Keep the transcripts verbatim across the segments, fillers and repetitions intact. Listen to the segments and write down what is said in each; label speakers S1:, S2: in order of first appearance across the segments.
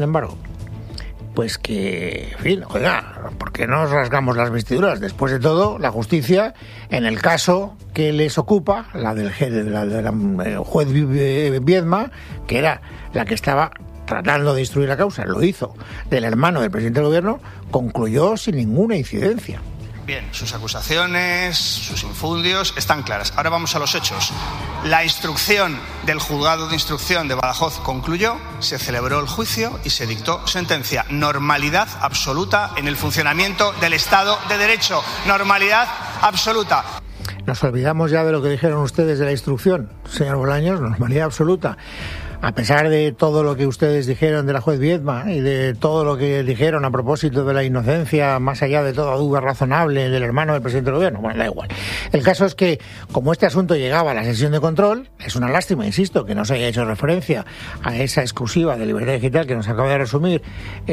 S1: Sin embargo, pues que, en fin, oiga, ¿por qué no nos rasgamos las vestiduras? Después de todo, la justicia, en el caso que les ocupa, la del, la de la juez Viedma, que era la que estaba tratando de instruir la causa, lo hizo, del hermano del presidente del gobierno, concluyó sin ninguna incidencia.
S2: Bien, sus acusaciones, sus infundios están claras. Ahora vamos a los hechos. La instrucción del juzgado de instrucción de Badajoz concluyó, se celebró el juicio y se dictó sentencia. Normalidad absoluta en el funcionamiento del Estado de Derecho. Normalidad absoluta.
S1: Nos olvidamos ya de lo que dijeron ustedes de la instrucción, señor Bolaños, normalidad absoluta. A pesar de todo lo que ustedes dijeron de la juez Viedma y de todo lo que dijeron a propósito de la inocencia, más allá de toda duda razonable, del hermano del presidente del gobierno, bueno, da igual. El caso es que, como este asunto llegaba a la sesión de control, es una lástima, insisto, que no se haya hecho referencia a esa exclusiva de Libertad Digital que nos acaba de resumir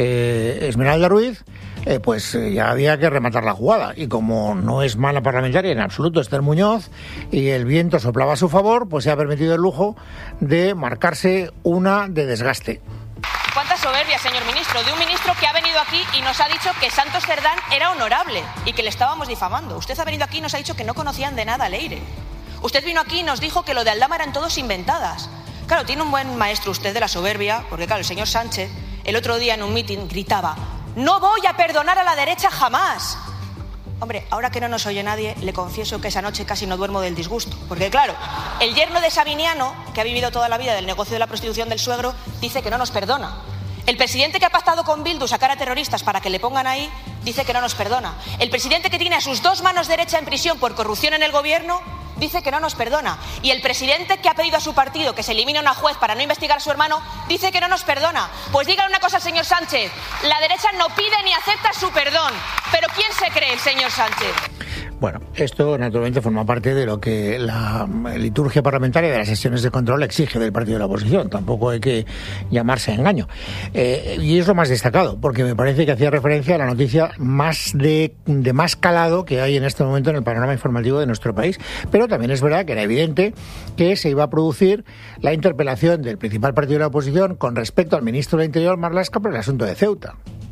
S1: eh, Esmeralda Ruiz, eh, pues eh, ya había que rematar la jugada. Y como no es mala parlamentaria en absoluto Esther Muñoz, y el viento soplaba a su favor, pues se ha permitido el lujo de marcarse una de desgaste.
S3: ¿Cuánta soberbia, señor ministro? De un ministro que ha venido aquí y nos ha dicho que Santos Cerdán era honorable y que le estábamos difamando. Usted ha venido aquí y nos ha dicho que no conocían de nada a Leire. Usted vino aquí y nos dijo que lo de Aldama eran todos inventadas. Claro, tiene un buen maestro usted de la soberbia, porque claro, el señor Sánchez el otro día en un mitin gritaba: no voy a perdonar a la derecha jamás. Hombre, ahora que no nos oye nadie, le confieso que esa noche casi no duermo del disgusto. Porque claro, el yerno de Sabiniano, que ha vivido toda la vida del negocio de la prostitución del suegro, dice que no nos perdona. El presidente que ha pactado con Bildu sacar a terroristas para que le pongan ahí, dice que no nos perdona. El presidente que tiene a sus dos manos derechas en prisión por corrupción en el gobierno, dice que no nos perdona. Y el presidente que ha pedido a su partido que se elimine a una juez para no investigar a su hermano, dice que no nos perdona. Pues dígale una cosa al señor Sánchez: la derecha no pide ni acepta su perdón. ¿Pero quién se cree el señor Sánchez?
S1: Bueno, esto naturalmente forma parte de lo que la liturgia parlamentaria de las sesiones de control exige del partido de la oposición. Tampoco hay que llamarse a engaño. Eh, y es lo más destacado, porque me parece que hacía referencia a la noticia más de, de más calado que hay en este momento en el panorama informativo de nuestro país. Pero también es verdad que era evidente que se iba a producir la interpelación del principal partido de la oposición con respecto al ministro del Interior, Marlaska, por el asunto de Ceuta.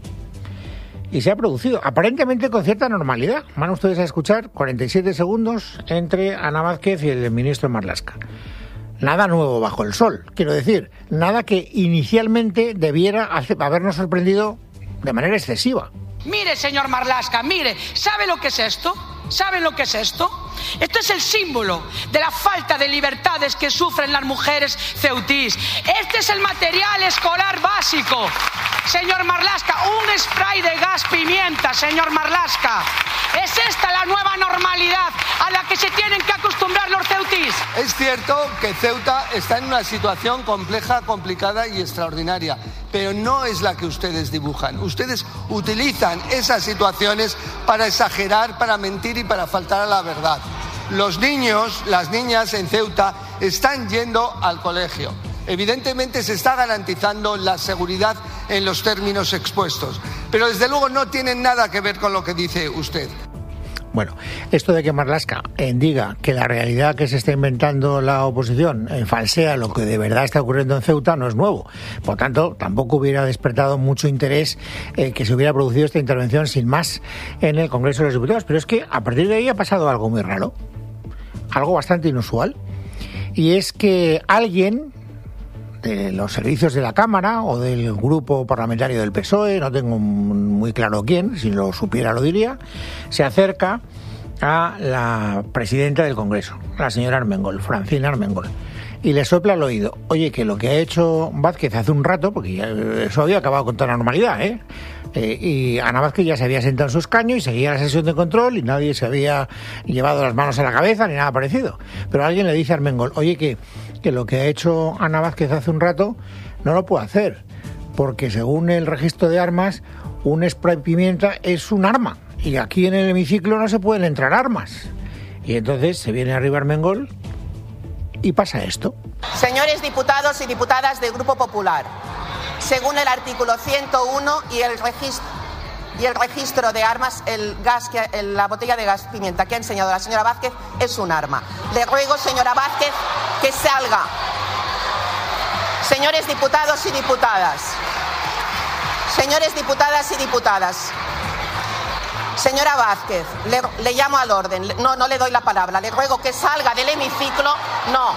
S1: Y se ha producido, aparentemente con cierta normalidad. Van ustedes a escuchar cuarenta y siete segundos entre Ana Vázquez y el ministro Marlaska. Nada nuevo bajo el sol, quiero decir, nada que inicialmente debiera habernos sorprendido de manera excesiva.
S4: Mire, señor Marlaska, mire, ¿sabe lo que es esto? ¿Saben lo que es esto? Esto es el símbolo de la falta de libertades que sufren las mujeres ceutís. Este es el material escolar básico. Señor Marlaska, un spray de gas pimienta, señor Marlaska. ¿Es esta la nueva normalidad a la que se tienen que acostumbrar los ceutís?
S5: Es cierto que Ceuta está en una situación compleja, complicada y extraordinaria, pero no es la que ustedes dibujan. Ustedes utilizan esas situaciones para exagerar, para mentir y para faltar a la verdad. Los niños, las niñas en Ceuta están yendo al colegio. Evidentemente se está garantizando la seguridad en los términos expuestos, pero desde luego no tienen nada que ver con lo que dice usted.
S1: Bueno, esto de que Marlaska eh, diga que la realidad que se está inventando la oposición eh, falsea lo que de verdad está ocurriendo en Ceuta no es nuevo. Por tanto, tampoco hubiera despertado mucho interés eh, que se hubiera producido esta intervención sin más en el Congreso de los Diputados. Pero es que a partir de ahí ha pasado algo muy raro, algo bastante inusual, y es que alguien de los servicios de la Cámara o del grupo parlamentario del P S O E, no tengo muy claro quién, si lo supiera lo diría, se acerca a la presidenta del Congreso, la señora Armengol, Francina Armengol, y le sopla al oído: oye, que lo que ha hecho Vázquez hace un rato, porque ya eso había acabado con toda normalidad, ¿eh? Eh, y Ana Vázquez ya se había sentado en su escaño y seguía la sesión de control y nadie se había llevado las manos a la cabeza ni nada parecido. Pero alguien le dice a Armengol: oye, que, que lo que ha hecho Ana Vázquez hace un rato no lo puede hacer, porque según el registro de armas, un spray pimienta es un arma y aquí en el hemiciclo no se pueden entrar armas. Y entonces se viene arriba Armengol y pasa esto.
S6: Señores diputados y diputadas del Grupo Popular, según el artículo ciento uno y el registro y el registro de armas, el gas que, el, la botella de gas pimienta que ha enseñado la señora Vázquez es un arma. Le ruego, señora Vázquez, que salga. Señores diputados y diputadas, Señores diputadas y diputadas, señora Vázquez, le, le llamo al orden. No, no le doy la palabra. Le ruego que salga del hemiciclo. No.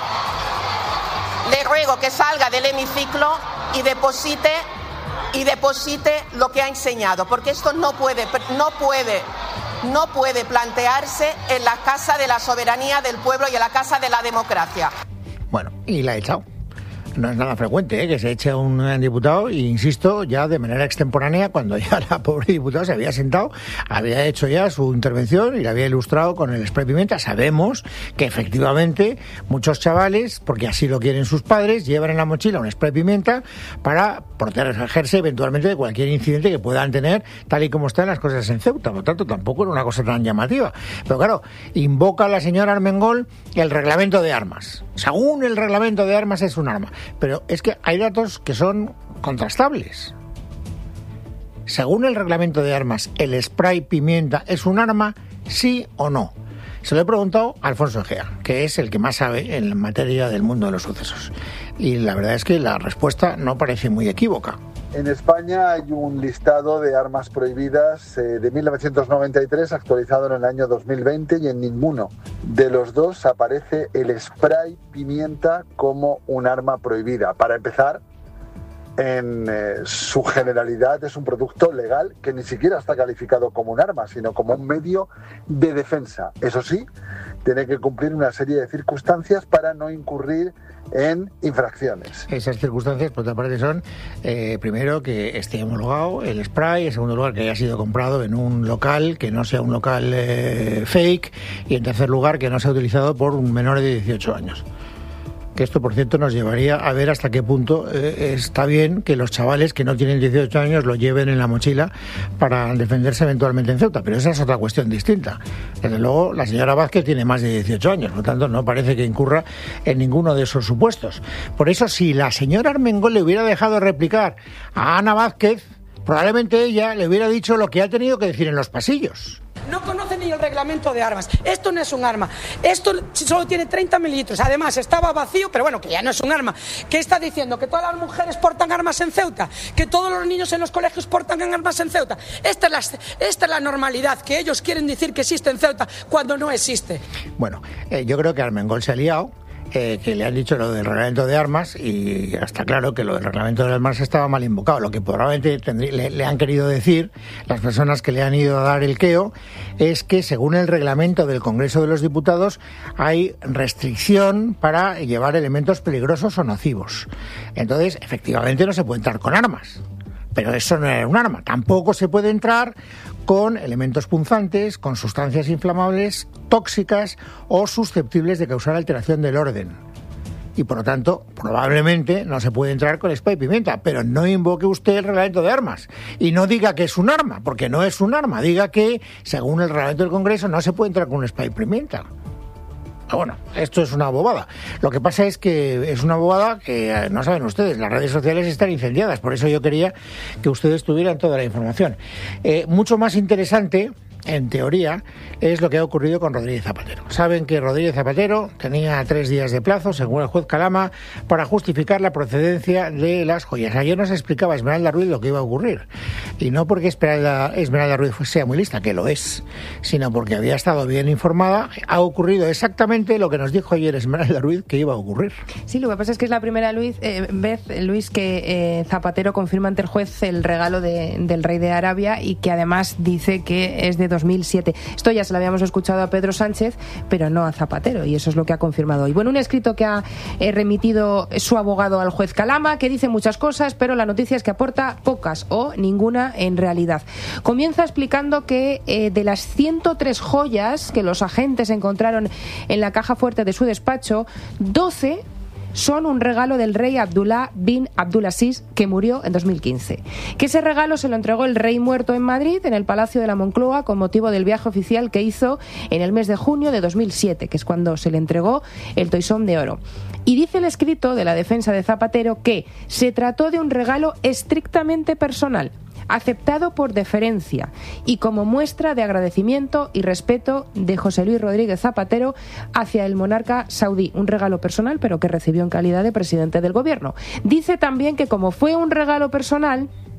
S6: Le ruego que salga del hemiciclo y deposite y deposite lo que ha enseñado, porque esto no puede, no puede, no puede plantearse en la casa de la soberanía del pueblo y en la casa de la democracia.
S1: Bueno, y la ha echado. No es nada frecuente, ¿eh?, que se eche a un diputado, e insisto, ya de manera extemporánea, cuando ya la pobre diputada se había sentado, había hecho ya su intervención y la había ilustrado con el spray pimienta. Sabemos que efectivamente muchos chavales, porque así lo quieren sus padres, llevan en la mochila un spray pimienta para protegerse eventualmente de cualquier incidente que puedan tener, tal y como están las cosas en Ceuta. Por lo tanto, tampoco era una cosa tan llamativa. Pero claro, invoca la señora Armengol el reglamento de armas. Según el reglamento de armas es un arma. Pero es que hay datos que son contrastables. Según el reglamento de armas, ¿el spray pimienta es un arma, sí o no? Se lo he preguntado a Alfonso Egea, que es el que más sabe en materia del mundo de los sucesos. Y la verdad es que la respuesta no parece muy equívoca.
S7: En España hay un listado de armas prohibidas eh, de mil novecientos noventa y tres actualizado en el año dos mil veinte y en ninguno de los dos aparece el spray pimienta como un arma prohibida. Para empezar, en eh, su generalidad es un producto legal que ni siquiera está calificado como un arma, sino como un medio de defensa. Eso sí, tiene que cumplir una serie de circunstancias para no incurrir en infracciones.
S1: Esas circunstancias, por otra parte, son eh, primero que esté homologado el spray, en segundo lugar que haya sido comprado en un local que no sea un local eh, fake, y en tercer lugar que no sea utilizado por un menor de dieciocho años. Que esto, por cierto, nos llevaría a ver hasta qué punto eh, está bien que los chavales que no tienen dieciocho años lo lleven en la mochila para defenderse eventualmente en Ceuta, pero esa es otra cuestión distinta. Desde luego, la señora Vázquez tiene más de dieciocho años, por lo tanto, no parece que incurra en ninguno de esos supuestos. Por eso, si la señora Armengol le hubiera dejado replicar a Ana Vázquez, probablemente ella le hubiera dicho lo que ha tenido que decir en los pasillos.
S4: No conoce ni el reglamento de armas. Esto no es un arma. Esto solo tiene treinta mililitros. Además, estaba vacío, pero bueno, que ya no es un arma. ¿Qué está diciendo? ¿Que todas las mujeres portan armas en Ceuta? ¿Que todos los niños en los colegios portan armas en Ceuta? Esta es la, esta es la normalidad, que ellos quieren decir que existe en Ceuta cuando no existe.
S1: Bueno, eh, yo creo que Armengol se ha liado. Eh, que le han dicho lo del reglamento de armas, y está claro que lo del reglamento de armas estaba mal invocado. Lo que probablemente tendrí, le, le han querido decir las personas que le han ido a dar el queo es que según el reglamento del Congreso de los Diputados hay restricción para llevar elementos peligrosos o nocivos. Entonces, efectivamente no se puede entrar con armas. Pero eso no era un arma. Tampoco se puede entrar con elementos punzantes, con sustancias inflamables, tóxicas o susceptibles de causar alteración del orden. Y por lo tanto, probablemente no se puede entrar con spray pimienta, pero no invoque usted el reglamento de armas y no diga que es un arma, porque no es un arma. Diga que, según el reglamento del Congreso, no se puede entrar con un spray pimienta. Bueno, esto es una bobada. Lo que pasa es que es una bobada que no saben ustedes, las redes sociales están incendiadas, por eso yo quería que ustedes tuvieran toda la información. Eh, mucho más interesante, en teoría, es lo que ha ocurrido con Rodríguez Zapatero. Saben que Rodríguez Zapatero tenía tres días de plazo, según el juez Calama, para justificar la procedencia de las joyas. Ayer nos explicaba Esmeralda Ruiz lo que iba a ocurrir. Y no porque Esmeralda, Esmeralda Ruiz sea muy lista, que lo es, sino porque había estado bien informada. Ha ocurrido exactamente lo que nos dijo ayer Esmeralda Ruiz que iba a ocurrir.
S8: Sí, lo que pasa es que es la primera Luis, eh, vez, Luis, que eh, Zapatero confirma ante el juez el regalo de, del rey de Arabia, y que además dice que es de dos mil siete. Esto ya se lo habíamos escuchado a Pedro Sánchez, pero no a Zapatero, y eso es lo que ha confirmado hoy. Bueno, un escrito que ha eh, remitido su abogado al juez Calama, que dice muchas cosas, pero la noticia es que aporta pocas o ninguna en realidad. Comienza explicando que eh, de las ciento tres joyas que los agentes encontraron en la caja fuerte de su despacho, doce son un regalo del rey Abdullah bin Abdulaziz, que murió en dos mil quince. Que ese regalo se lo entregó el rey muerto en Madrid, en el Palacio de la Moncloa, con motivo del viaje oficial que hizo en el mes de junio de dos mil siete, que es cuando se le entregó el toisón de oro. Y dice el escrito de la defensa de Zapatero que se trató de un regalo estrictamente personal, aceptado por deferencia y como muestra de agradecimiento y respeto de José Luis Rodríguez Zapatero hacia el monarca saudí. Un regalo personal, pero que recibió en calidad de presidente del gobierno. Dice también que como fue un regalo personal,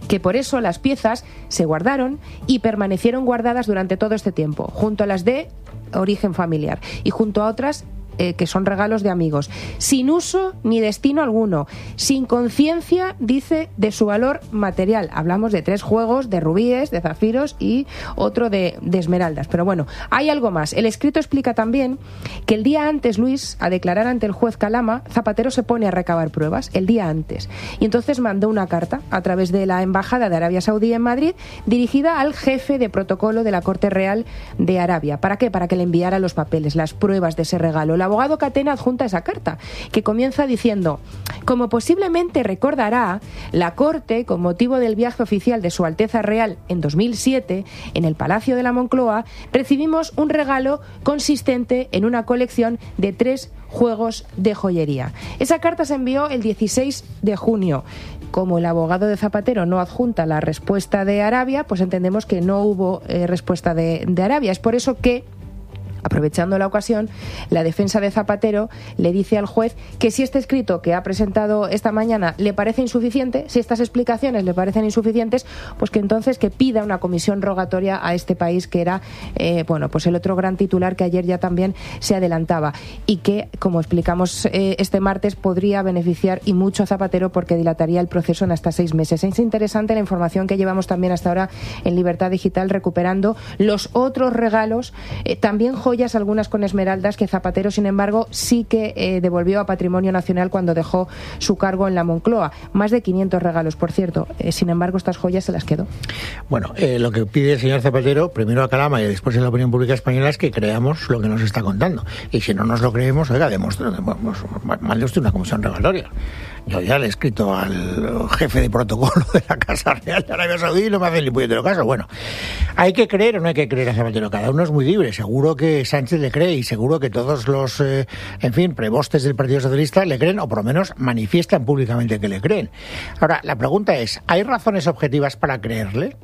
S8: que por eso las piezas se guardaron y permanecieron guardadas durante todo este tiempo, junto a las de origen familiar y junto a otras Eh, que son regalos de amigos, sin uso ni destino alguno, sin conciencia, dice, de su valor material. Hablamos de tres juegos de rubíes, de zafiros y otro de, de esmeraldas. Pero bueno, hay algo más. El escrito explica también que el día antes, Luis, a declarar ante el juez Calama, Zapatero se pone a recabar pruebas, el día antes. Y entonces mandó una carta a través de la Embajada de Arabia Saudí en Madrid, dirigida al jefe de protocolo de la Corte Real de Arabia. ¿Para qué? Para que le enviara los papeles, las pruebas de ese regalo. La abogado Catena adjunta esa carta, que comienza diciendo: como posiblemente recordará, la Corte, con motivo del viaje oficial de Su Alteza Real en dos mil siete, en el Palacio de la Moncloa, recibimos un regalo consistente en una colección de tres juegos de joyería. Esa carta se envió el dieciséis de junio. Como el abogado de Zapatero no adjunta la respuesta de Arabia, pues entendemos que no hubo eh, respuesta de, de Arabia. Es por eso que, aprovechando la ocasión, la defensa de Zapatero le dice al juez que si este escrito que ha presentado esta mañana le parece insuficiente, si estas explicaciones le parecen insuficientes, pues que entonces que pida una comisión rogatoria a este país, que era eh, bueno, pues el otro gran titular que ayer ya también se adelantaba y que, como explicamos eh, este martes, podría beneficiar y mucho a Zapatero porque dilataría el proceso en hasta seis meses. Es interesante la información que llevamos también hasta ahora en Libertad Digital, recuperando los otros regalos, eh, también joyas, algunas con esmeraldas, que Zapatero, sin embargo, sí que eh, devolvió a Patrimonio Nacional cuando dejó su cargo en la Moncloa. Más de quinientos regalos, por cierto. Eh, sin embargo, estas joyas se las quedó.
S1: Bueno, eh, lo que pide el señor Zapatero, primero a Calama y después en la opinión pública española, es que creamos lo que nos está contando. Y si no nos lo creemos, oiga, demuestre, mande usted una comisión rogatoria. Yo ya le he escrito al jefe de protocolo de la Casa Real de Arabia Saudí y no me hace ni puñetero caso. Bueno, ¿hay que creer o no hay que creer a Zapatero? Cada uno es muy libre. Seguro que Sánchez le cree y seguro que todos los, eh, en fin, prebostes del Partido Socialista le creen, o por lo menos manifiestan públicamente que le creen. Ahora, la pregunta es, ¿hay razones objetivas para creerle?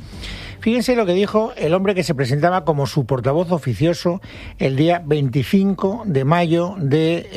S1: Fíjense lo que dijo el hombre que se presentaba como su portavoz oficioso el día veinticinco de mayo de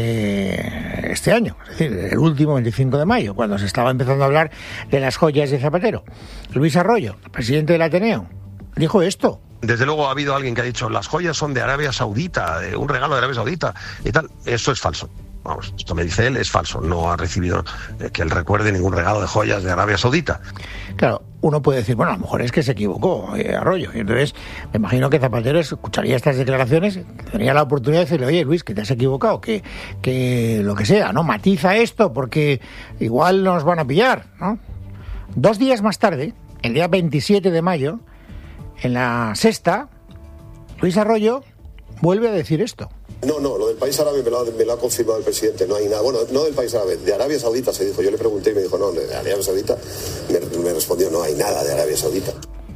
S1: eh, este año, es decir, el último veinticinco de mayo, cuando se estaba empezando a hablar de las joyas de Zapatero. Luis Arroyo, presidente del Ateneo, dijo esto.
S9: Desde luego ha habido alguien que ha dicho las joyas son de Arabia Saudita, un regalo de Arabia Saudita y tal. Eso es falso. Vamos, esto me dice él, es falso. No ha recibido eh, que él recuerde ningún regalo de joyas de Arabia Saudita.
S1: Claro, uno puede decir, bueno, a lo mejor es que se equivocó, eh, Arroyo. Y entonces, me imagino que Zapatero escucharía estas declaraciones, tendría la oportunidad de decirle, oye, Luis, que te has equivocado, que, que lo que sea, ¿no? Matiza esto, porque igual nos van a pillar, ¿no? Dos días más tarde, el día veintisiete de mayo, en la Sexta, Luis Arroyo vuelve a decir esto.
S10: No, no, lo del país árabe me lo, ha, me lo ha confirmado el presidente, no hay nada. Bueno, no del país árabe, de Arabia Saudita se dijo. Yo le pregunté y me dijo, no, de Arabia Saudita. Me, me respondió, no hay nada de Arabia Saudita.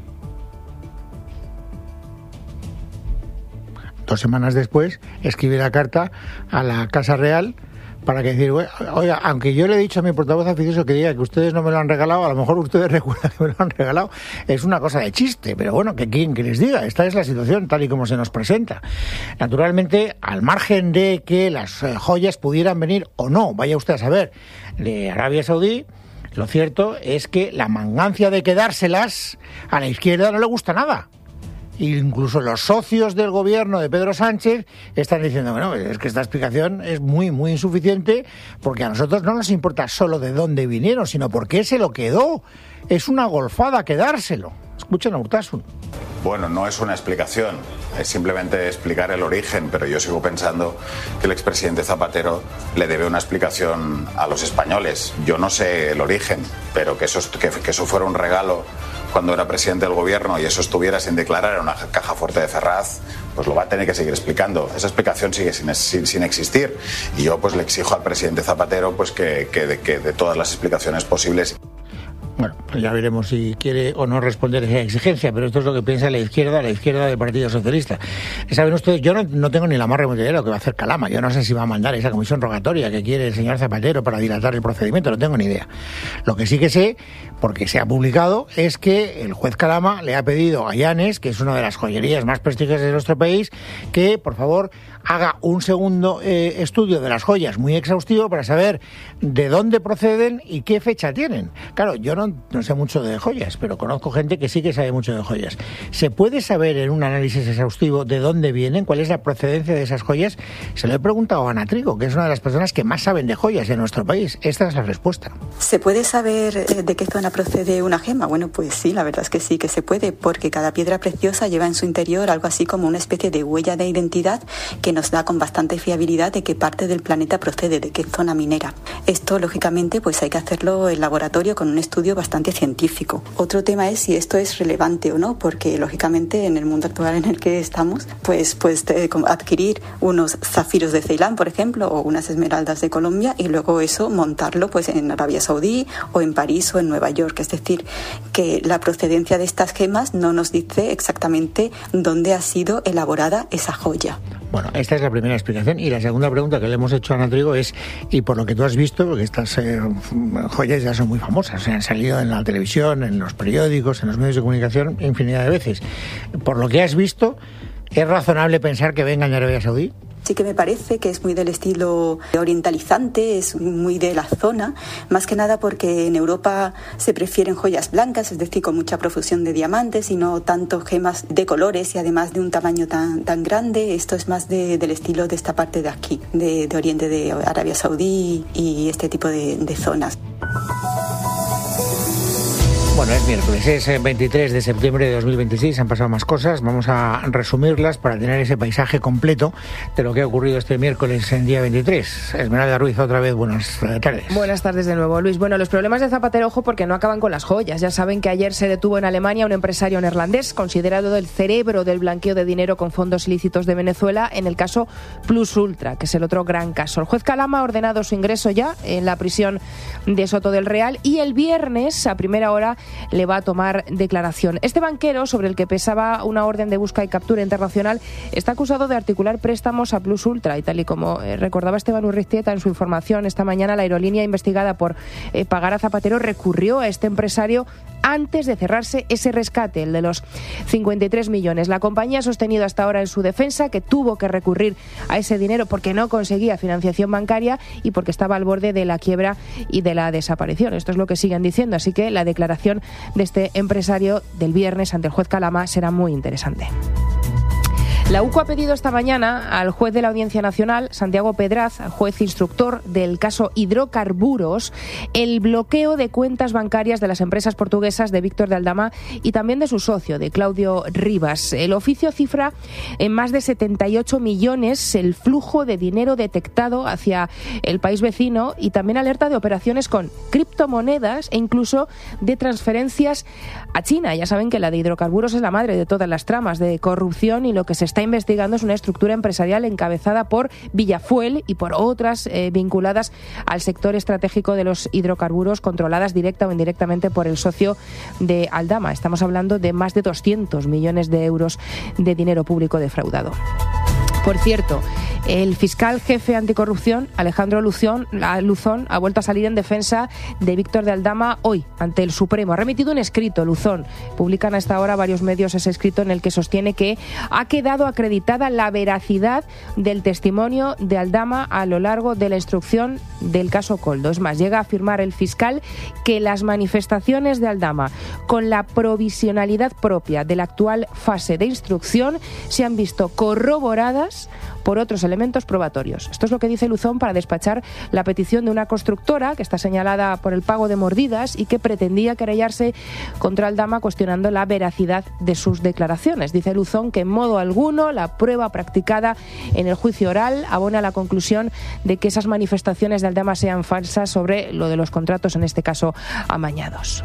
S1: Dos semanas después, escribe la carta a la Casa Real para que decir, oiga, aunque yo le he dicho a mi portavoz oficioso que diga que ustedes no me lo han regalado, a lo mejor ustedes recuerdan que me lo han regalado, es una cosa de chiste, pero bueno, que quien que les diga, esta es la situación tal y como se nos presenta. Naturalmente, al margen de que las joyas pudieran venir o no, vaya usted a saber, de Arabia Saudí, lo cierto es que la mangancia de quedárselas a la izquierda no le gusta nada. Incluso los socios del gobierno de Pedro Sánchez están diciendo, bueno, es que esta explicación es muy, muy insuficiente, porque a nosotros no nos importa solo de dónde vinieron, sino por qué se lo quedó. Es una golfada quedárselo. Escuchen a Urtasun.
S11: Bueno, no es una explicación, es simplemente explicar el origen, pero yo sigo pensando que el expresidente Zapatero le debe una explicación a los españoles. Yo no sé el origen, pero que eso, que, que eso fuera un regalo cuando era presidente del gobierno y eso estuviera sin declarar en una caja fuerte de Ferraz, pues lo va a tener que seguir explicando. Esa explicación sigue sin, sin, sin existir y yo pues le exijo al presidente Zapatero pues que, que, de, que de todas las explicaciones posibles.
S1: Bueno, pues ya veremos si quiere o no responder a esa exigencia, pero esto es lo que piensa la izquierda, la izquierda del Partido Socialista. Saben ustedes, yo no, no tengo ni la más remota idea de lo que va a hacer Calama. Yo no sé si va a mandar esa comisión rogatoria que quiere el señor Zapatero para dilatar el procedimiento, no tengo ni idea. Lo que sí que sé, porque se ha publicado, es que el juez Calama le ha pedido a Llanes, que es una de las joyerías más prestigiosas de nuestro país, que, por favor, haga un segundo eh, estudio de las joyas muy exhaustivo para saber de dónde proceden y qué fecha tienen. Claro, yo no, no sé mucho de joyas, pero conozco gente que sí que sabe mucho de joyas. ¿Se puede saber en un análisis exhaustivo de dónde vienen, cuál es la procedencia de esas joyas? Se lo he preguntado a Ana Trigo, que es una de las personas que más saben de joyas de nuestro país. Esta es la respuesta.
S12: ¿Se puede saber de qué zona procede una gema? Bueno, pues sí, la verdad es que sí que se puede, porque cada piedra preciosa lleva en su interior algo así como una especie de huella de identidad que nos da con bastante fiabilidad de qué parte del planeta procede, de qué zona minera. Esto, lógicamente, pues hay que hacerlo en laboratorio con un estudio bastante científico. Otro tema es si esto es relevante o no, porque, lógicamente, en el mundo actual en el que estamos, pues, pues adquirir unos zafiros de Ceilán, por ejemplo, o unas esmeraldas de Colombia, y luego eso montarlo pues en Arabia Saudí o en París o en Nueva York. Es decir, que la procedencia de estas gemas no nos dice exactamente dónde ha sido elaborada esa joya.
S1: Bueno, esta es la primera explicación. Y la segunda pregunta que le hemos hecho a Ana Trigo es, y por lo que tú has visto, porque estas eh, joyas ya son muy famosas, o sea, han salido en la televisión, en los periódicos, en los medios de comunicación infinidad de veces. Por lo que has visto, ¿es razonable pensar que vengan de Arabia Saudí?
S12: Sí que me parece que es muy del estilo orientalizante, es muy de la zona, más que nada porque en Europa se prefieren joyas blancas, es decir, con mucha profusión de diamantes y no tanto gemas de colores y además de un tamaño tan, tan grande. Esto es más de, del estilo de esta parte de aquí, de, de Oriente, de Arabia Saudí y este tipo de, de zonas.
S1: Bueno, es miércoles, es veintitrés de septiembre de dos mil veintiséis, han pasado más cosas, vamos a resumirlas para tener ese paisaje completo de lo que ha ocurrido este miércoles en día veintitrés. Esmeralda Ruiz, otra vez, buenas tardes.
S8: Buenas tardes de nuevo, Luis. Bueno, los problemas de Zapatero, ojo, porque no acaban con las joyas. Ya saben que ayer se detuvo en Alemania un empresario neerlandés considerado el cerebro del blanqueo de dinero con fondos ilícitos de Venezuela en el caso Plus Ultra, que es el otro gran caso. El juez Calama ha ordenado su ingreso ya en la prisión de Soto del Real y el viernes, a primera hora, le va a tomar declaración. Este banquero, sobre el que pesaba una orden de busca y captura internacional, está acusado de articular préstamos a Plus Ultra y tal y como eh, recordaba Esteban Urriztieta en su información esta mañana, la aerolínea investigada por eh, pagar a Zapatero recurrió a este empresario antes de cerrarse ese rescate, el de los cincuenta y tres millones. La compañía ha sostenido hasta ahora en su defensa que tuvo que recurrir a ese dinero porque no conseguía financiación bancaria y porque estaba al borde de la quiebra y de la desaparición. Esto es lo que siguen diciendo, así que la declaración de este empresario del viernes ante el juez Calama será muy interesante. La U C O ha pedido esta mañana al juez de la Audiencia Nacional, Santiago Pedraz, juez instructor del caso Hidrocarburos, el bloqueo de cuentas bancarias de las empresas portuguesas de Víctor de Aldama y también de su socio, de Claudio Rivas. El oficio cifra en más de setenta y ocho millones el flujo de dinero detectado hacia el país vecino y también alerta de operaciones con criptomonedas e incluso de transferencias a China. Ya saben que la de hidrocarburos es la madre de todas las tramas de corrupción y lo que se está investigando es una estructura empresarial encabezada por Villafuel y por otras eh, vinculadas al sector estratégico de los hidrocarburos, controladas directa o indirectamente por el socio de Aldama. Estamos hablando de más de doscientos millones de euros de dinero público defraudado. Por cierto, el fiscal jefe anticorrupción, Alejandro Luzón, Luzón, ha vuelto a salir en defensa de Víctor de Aldama hoy ante el Supremo. Ha remitido un escrito, Luzón. Publican a esta hora varios medios ese escrito en el que sostiene que ha quedado acreditada la veracidad del testimonio de Aldama a lo largo de la instrucción del caso Coldo. Es más, llega a afirmar el fiscal que las manifestaciones de Aldama, con la provisionalidad propia de la actual fase de instrucción, se han visto corroboradas por otros elementos probatorios. Esto es lo que dice Luzón para despachar la petición de una constructora que está señalada por el pago de mordidas y que pretendía querellarse contra Aldama cuestionando la veracidad de sus declaraciones. Dice Luzón que en modo alguno la prueba practicada en el juicio oral abona la conclusión de que esas manifestaciones de Aldama sean falsas sobre lo de los contratos, en este caso amañados.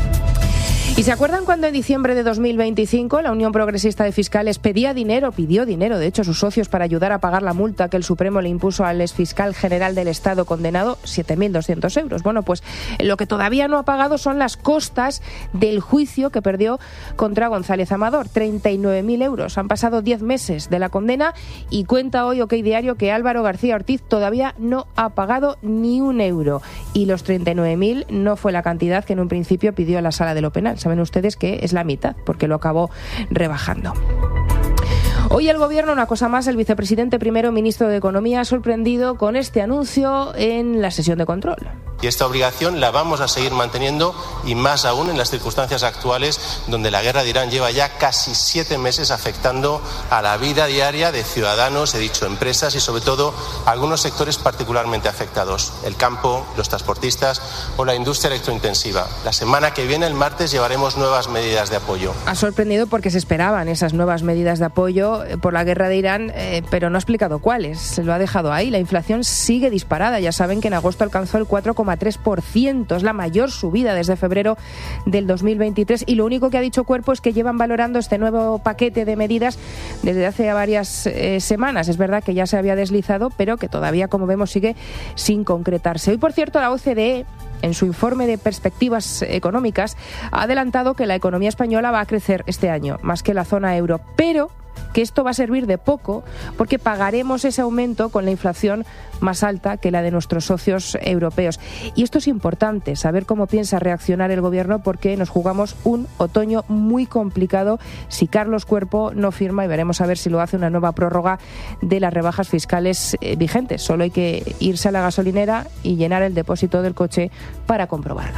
S8: ¿Y se acuerdan cuando en diciembre de dos mil veinticinco la Unión Progresista de Fiscales pedía dinero, pidió dinero, de hecho, a sus socios para ayudar a pagar la multa que el Supremo le impuso al exfiscal general del Estado condenado, siete mil doscientos euros? Bueno, pues lo que todavía no ha pagado son las costas del juicio que perdió contra González Amador, treinta y nueve mil euros. Han pasado diez meses de la condena y cuenta hoy OK Diario que Álvaro García Ortiz todavía no ha pagado ni un euro. Y los treinta y nueve mil no fue la cantidad que en un principio pidió la Sala de lo Penal. Saben ustedes que es la mitad, porque lo acabó rebajando. Hoy el Gobierno, una cosa más, el vicepresidente primero ministro de Economía ha sorprendido con este anuncio en la sesión de control.
S13: Y esta obligación la vamos a seguir manteniendo, y más aún en las circunstancias actuales, donde la guerra de Irán lleva ya casi siete meses afectando a la vida diaria de ciudadanos, he dicho empresas y sobre todo algunos sectores particularmente afectados: el campo, los transportistas o la industria electrointensiva. La semana que viene, el martes, llevaremos nuevas medidas de apoyo.
S8: Ha sorprendido porque se esperaban esas nuevas medidas de apoyo por la guerra de Irán, eh, pero no ha explicado cuáles. Se lo ha dejado ahí. La inflación sigue disparada. Ya saben que en agosto alcanzó el cuatro coma tres por ciento. Es la mayor subida desde febrero del dos mil veintitrés, y lo único que ha dicho Cuerpo es que llevan valorando este nuevo paquete de medidas desde hace varias eh, semanas. Es verdad que ya se había deslizado, pero que todavía, como vemos, sigue sin concretarse. Hoy, por cierto, la O C D E, en su informe de perspectivas económicas, ha adelantado que la economía española va a crecer este año, más que la zona euro, pero que esto va a servir de poco porque pagaremos ese aumento con la inflación más alta que la de nuestros socios europeos. Y esto es importante, saber cómo piensa reaccionar el Gobierno, porque nos jugamos un otoño muy complicado si Carlos Cuerpo no firma, y veremos a ver si lo hace, una nueva prórroga de las rebajas fiscales eh, vigentes. Solo hay que irse a la gasolinera y llenar el depósito del coche para comprobarlo.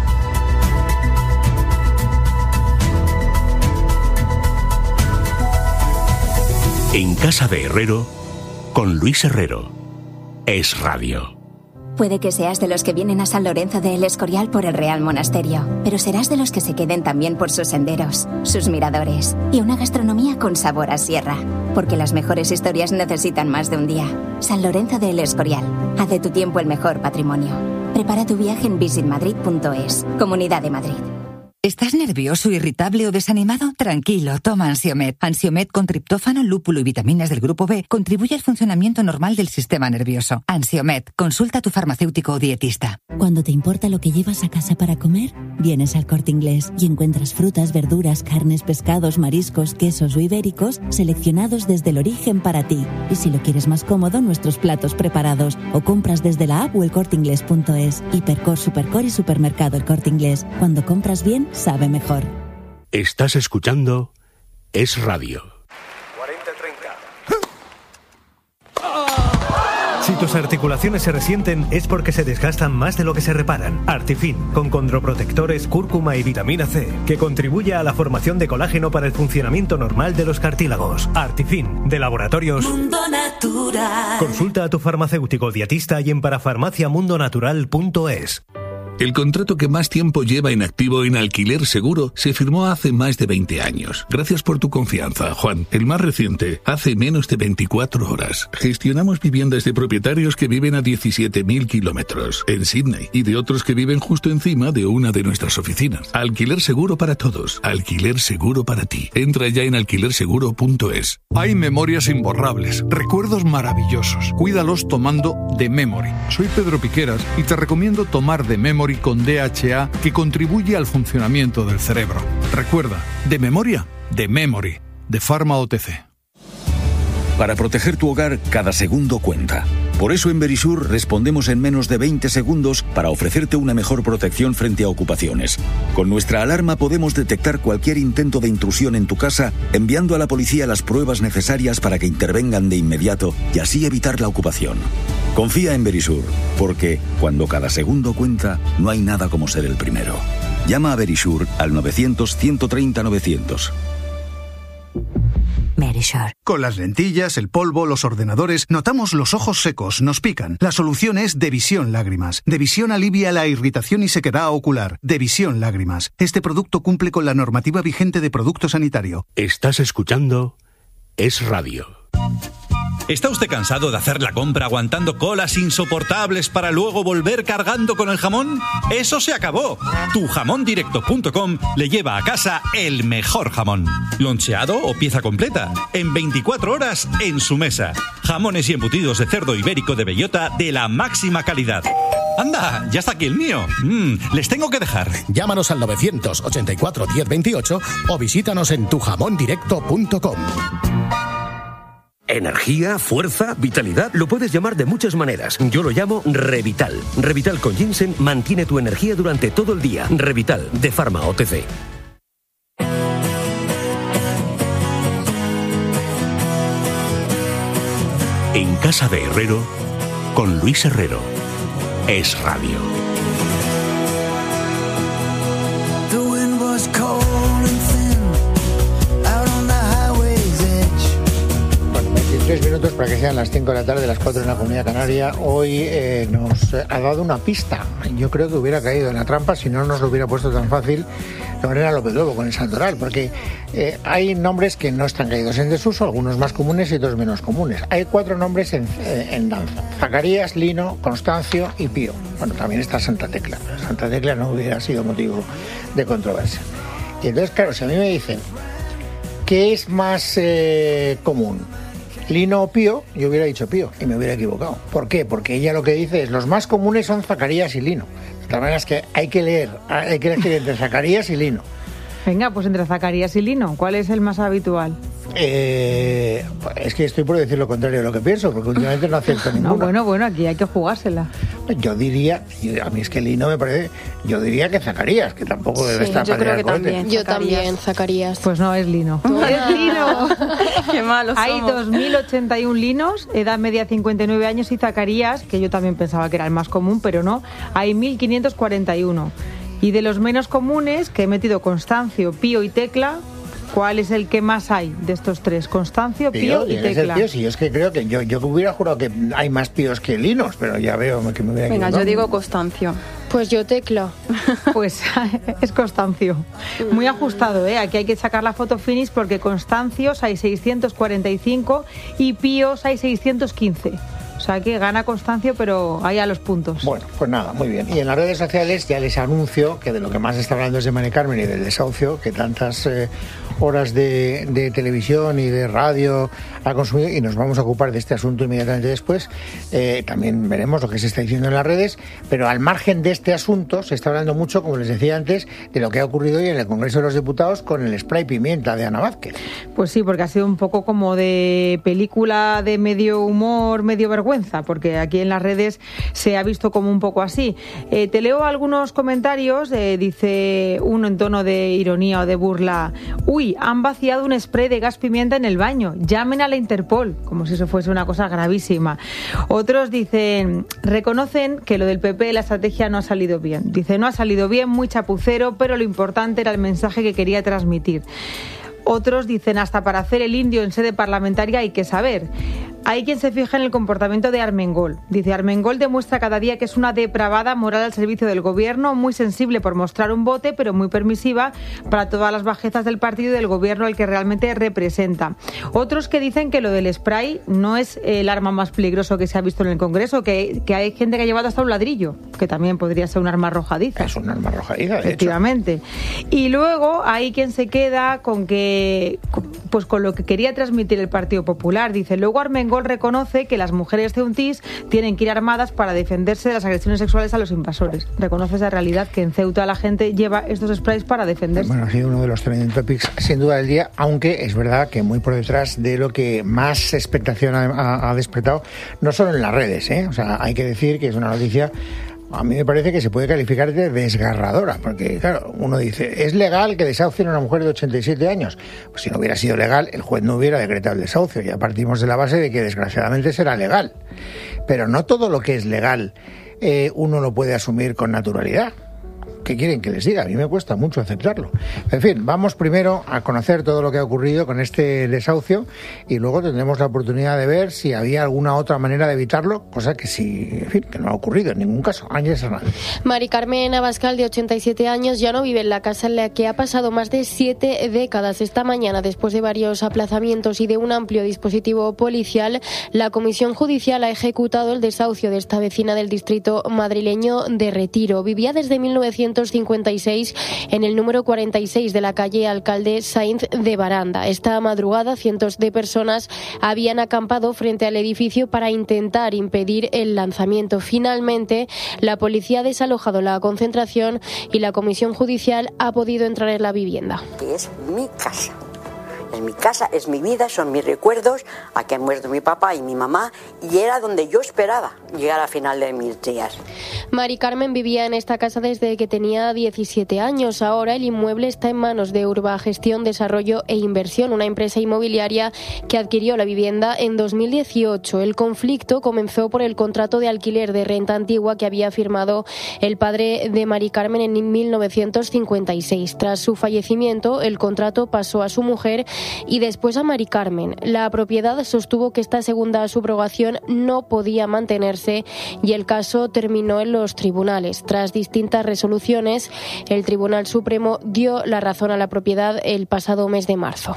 S14: En Casa de Herrero, con Luis Herrero. Es Radio.
S15: Puede que seas de los que vienen a San Lorenzo de El Escorial por el Real Monasterio, pero serás de los que se queden también por sus senderos, sus miradores y una gastronomía con sabor a sierra. Porque las mejores historias necesitan más de un día. San Lorenzo de El Escorial. Haz de tu tiempo el mejor patrimonio. Prepara tu viaje en visit madrid punto es. Comunidad de Madrid.
S16: ¿Estás nervioso, irritable o desanimado? Tranquilo, toma Ansiomed. Ansiomed con triptófano, lúpulo y vitaminas del grupo B contribuye al funcionamiento normal del sistema nervioso. Ansiomed, consulta a tu farmacéutico o dietista.
S17: Cuando te importa lo que llevas a casa para comer, vienes al Corte Inglés y encuentras frutas, verduras, carnes, pescados, mariscos, quesos o ibéricos seleccionados desde el origen para ti. Y si lo quieres más cómodo, nuestros platos preparados, o compras desde la app o el corte inglés punto es. Hipercor, Supercor y Supermercado El Corte Inglés. Cuando compras bien, sabe mejor.
S14: Estás escuchando Es Radio.
S18: cuarenta treinta.
S19: Si tus articulaciones se resienten es porque se desgastan más de lo que se reparan. Artifin, con condroprotectores, cúrcuma y vitamina C, que contribuye a la formación de colágeno para el funcionamiento normal de los cartílagos. Artifin, de Laboratorios
S20: Mundo Natural.
S19: Consulta a tu farmacéutico dietista y en parafarmacia mundo natural punto es.
S21: El contrato que más tiempo lleva en activo en Alquiler Seguro se firmó hace más de veinte años. Gracias por tu confianza, Juan. El más reciente, hace menos de veinticuatro horas. Gestionamos viviendas de propietarios que viven a diecisiete mil kilómetros en Sydney y de otros que viven justo encima de una de nuestras oficinas. Alquiler Seguro para todos. Alquiler Seguro para ti. Entra ya en alquiler seguro punto es.
S22: Hay memorias imborrables, recuerdos maravillosos. Cuídalos tomando The Memory. Soy Pedro Piqueras y te recomiendo tomar The Memory con D H A, que contribuye al funcionamiento del cerebro. Recuerda, de memoria, de Memory, de Pharma O T C.
S23: Para proteger tu hogar, cada segundo cuenta. Por eso en Verisur respondemos en menos de veinte segundos para ofrecerte una mejor protección frente a ocupaciones. Con nuestra alarma podemos detectar cualquier intento de intrusión en tu casa, enviando a la policía las pruebas necesarias para que intervengan de inmediato y así evitar la ocupación. Confía en Verisur, porque cuando cada segundo cuenta, no hay nada como ser el primero. Llama a Verisur al novecientos, ciento treinta, novecientos.
S24: Verisur. Con las lentillas, el polvo, los ordenadores, notamos los ojos secos, nos pican. La solución es Devisión Lágrimas. Devisión alivia la irritación y sequedad ocular. Devisión Lágrimas. Este producto cumple con la normativa vigente de producto sanitario.
S14: Estás escuchando Es Radio.
S25: ¿Está usted cansado de hacer la compra aguantando colas insoportables para luego volver cargando con el jamón? ¡Eso se acabó! tu jamón directo punto com le lleva a casa el mejor jamón. Loncheado o pieza completa, en veinticuatro horas en su mesa. Jamones y embutidos de cerdo ibérico de bellota de la máxima calidad. ¡Anda! ¡Ya está aquí el mío! Mm, les tengo que dejar.
S26: Llámanos al novecientos ochenta y cuatro diez veintiocho o visítanos en tu jamón directo punto com.
S27: Energía, fuerza, vitalidad, lo puedes llamar de muchas maneras. Yo lo llamo Revital. Revital con ginseng mantiene tu energía durante todo el día. Revital, de Pharma O T C.
S14: En Casa de Herrero, con Luis Herrero. Es Radio.
S1: Tres minutos para que sean las cinco de la tarde, las cuatro en la Comunidad Canaria. Hoy eh, nos ha dado una pista. Yo creo que hubiera caído en la trampa si no nos lo hubiera puesto tan fácil de manera López Lobo con el Santoral, porque eh, hay nombres que no están caídos en desuso, algunos más comunes y otros menos comunes. Hay cuatro nombres en, eh, en danza: Zacarías, Lino, Constancio y Pío. Bueno, también está Santa Tecla, pero Santa Tecla no hubiera sido motivo de controversia. Y entonces, claro, si a mí me dicen ¿qué es más eh, común? Lino o Pío, yo hubiera dicho Pío y me hubiera equivocado. ¿Por qué? Porque ella lo que dice es los más comunes son Zacarías y Lino. De todas maneras que hay que leer, hay que elegir entre Zacarías y Lino.
S2: Venga, pues entre Zacarías y Lino, ¿cuál es el más habitual?
S1: Eh, es que estoy por decir lo contrario de lo que pienso, porque últimamente no acierto ninguno.
S2: No, bueno, bueno, aquí hay que jugársela.
S1: Yo diría, a mí es que Lino me parece, yo diría que Zacarías, que tampoco debe
S3: sí,
S1: estar
S3: yo
S1: para
S3: creo que
S1: cohete.
S3: también. Yo también, Zacarías.
S2: Pues no, es Lino. ¡Es Lino!
S3: ¡Qué malos
S2: Hay
S3: somos!
S2: dos mil ochenta y uno Linos, edad media cincuenta y nueve años, y Zacarías, que yo también pensaba que era el más común, pero no, hay mil quinientos cuarenta y uno. Y de los menos comunes, que he metido Constancio, Pío y Tecla, ¿cuál es el que más hay de estos tres? Constancio, Pío, Pío y Tecla.
S1: Pío, sí, yo es que creo que yo, yo hubiera jurado que hay más Píos que Linos, pero ya veo que me hubiera
S3: Venga,
S1: equivocado.
S3: yo digo Constancio. Pues yo Tecla.
S2: Pues es Constancio. Muy ajustado, ¿eh? Aquí hay que sacar la foto finish porque Constancios hay seiscientos cuarenta y cinco y Píos hay seiscientos quince. O sea que gana Constancio, pero ahí a los puntos.
S1: Bueno, pues nada, muy bien. Y en las redes sociales ya les anuncio que de lo que más está hablando es de Mari Carmen y del desahucio, que tantas eh, horas de, de televisión y de radio ha consumido, y nos vamos a ocupar de este asunto inmediatamente después. Eh, también veremos lo que se está diciendo en las redes, pero al margen de este asunto se está hablando mucho, como les decía antes, de lo que ha ocurrido hoy en el Congreso de los Diputados con el spray pimienta de Ana Vázquez.
S2: Pues sí, porque ha sido un poco como de película de medio humor, medio vergüenza, porque aquí en las redes se ha visto como un poco así. Eh, te leo algunos comentarios, eh, dice uno en tono de ironía o de burla: uy, han vaciado un spray de gas pimienta en el baño, llamen a la Interpol, como si eso fuese una cosa gravísima. Otros dicen, reconocen que lo del P P, la estrategia no ha salido bien. Dice, no ha salido bien, muy chapucero, pero lo importante era el mensaje que quería transmitir. Otros dicen, hasta para hacer el indio en sede parlamentaria hay que saber. Hay quien se fija en el comportamiento de Armengol. Dice, Armengol demuestra cada día que es una depravada moral al servicio del gobierno, muy sensible por mostrar un bote, pero muy permisiva para todas las bajezas del partido y del gobierno al que realmente representa. Otros que dicen que lo del spray no es el arma más peligroso que se ha visto en el Congreso, que, que hay gente que ha llevado hasta un ladrillo, que también podría ser un arma arrojadiza.
S1: Es un arma arrojadiza, de
S2: efectivamente.
S1: hecho.
S2: Y luego hay quien se queda con que, pues con lo que quería transmitir el Partido Popular. Dice, luego Armengol reconoce que las mujeres ceutís tienen que ir armadas para defenderse de las agresiones sexuales a los invasores. Reconoce esa realidad, que en Ceuta la gente lleva estos sprays para defenderse.
S1: Bueno, ha sido uno de los trending topics sin duda del día, aunque es verdad que muy por detrás de lo que más expectación ha, ha despertado, no solo en las redes, ¿eh? O sea, hay que decir que es una noticia, a mí me parece que se puede calificar de desgarradora, porque claro, uno dice, ¿es legal que desahucien a una mujer de ochenta y siete años? Pues si no hubiera sido legal, el juez no hubiera decretado el desahucio. Ya partimos de la base de que desgraciadamente será legal. Pero no todo lo que es legal eh, uno lo puede asumir con naturalidad. ¿Qué quieren que les diga? A mí me cuesta mucho aceptarlo. En fin, vamos primero a conocer todo lo que ha ocurrido con este desahucio y luego tendremos la oportunidad de ver si había alguna otra manera de evitarlo, cosa que sí, en fin, que no ha ocurrido en ningún caso. Ángeles Hernández.
S3: Mari Carmen Abascal, de ochenta y siete años, ya no vive en la casa en la que ha pasado más de siete décadas. Esta mañana, después de varios aplazamientos y de un amplio dispositivo policial, la Comisión Judicial ha ejecutado el desahucio de esta vecina del distrito madrileño de Retiro. Vivía desde mil novecientos cincuenta y seis en el número cuarenta y seis de la calle Alcalde Sainz de Baranda. Esta madrugada, cientos de personas habían acampado frente al edificio para intentar impedir el lanzamiento. Finalmente, la policía ha desalojado la concentración y la Comisión Judicial ha podido entrar en la vivienda.
S4: Que es mi casa. Es mi casa, es mi vida, son mis recuerdos. Aquí han muerto mi papá y mi mamá y era donde yo esperaba llegar al final de mis días.
S3: Mari Carmen vivía en esta casa desde que tenía diecisiete años. Ahora el inmueble está en manos de Urbagestión, Desarrollo e Inversión, una empresa inmobiliaria que adquirió la vivienda en dos mil dieciocho. El conflicto comenzó por el contrato de alquiler de renta antigua que había firmado el padre de Mari Carmen en mil novecientos cincuenta y seis. Tras su fallecimiento, el contrato pasó a su mujer y después a Mari Carmen. La propiedad sostuvo que esta segunda subrogación no podía mantenerse y el caso terminó en los tribunales. Tras distintas resoluciones, el Tribunal Supremo dio la razón a la propiedad el pasado mes de marzo.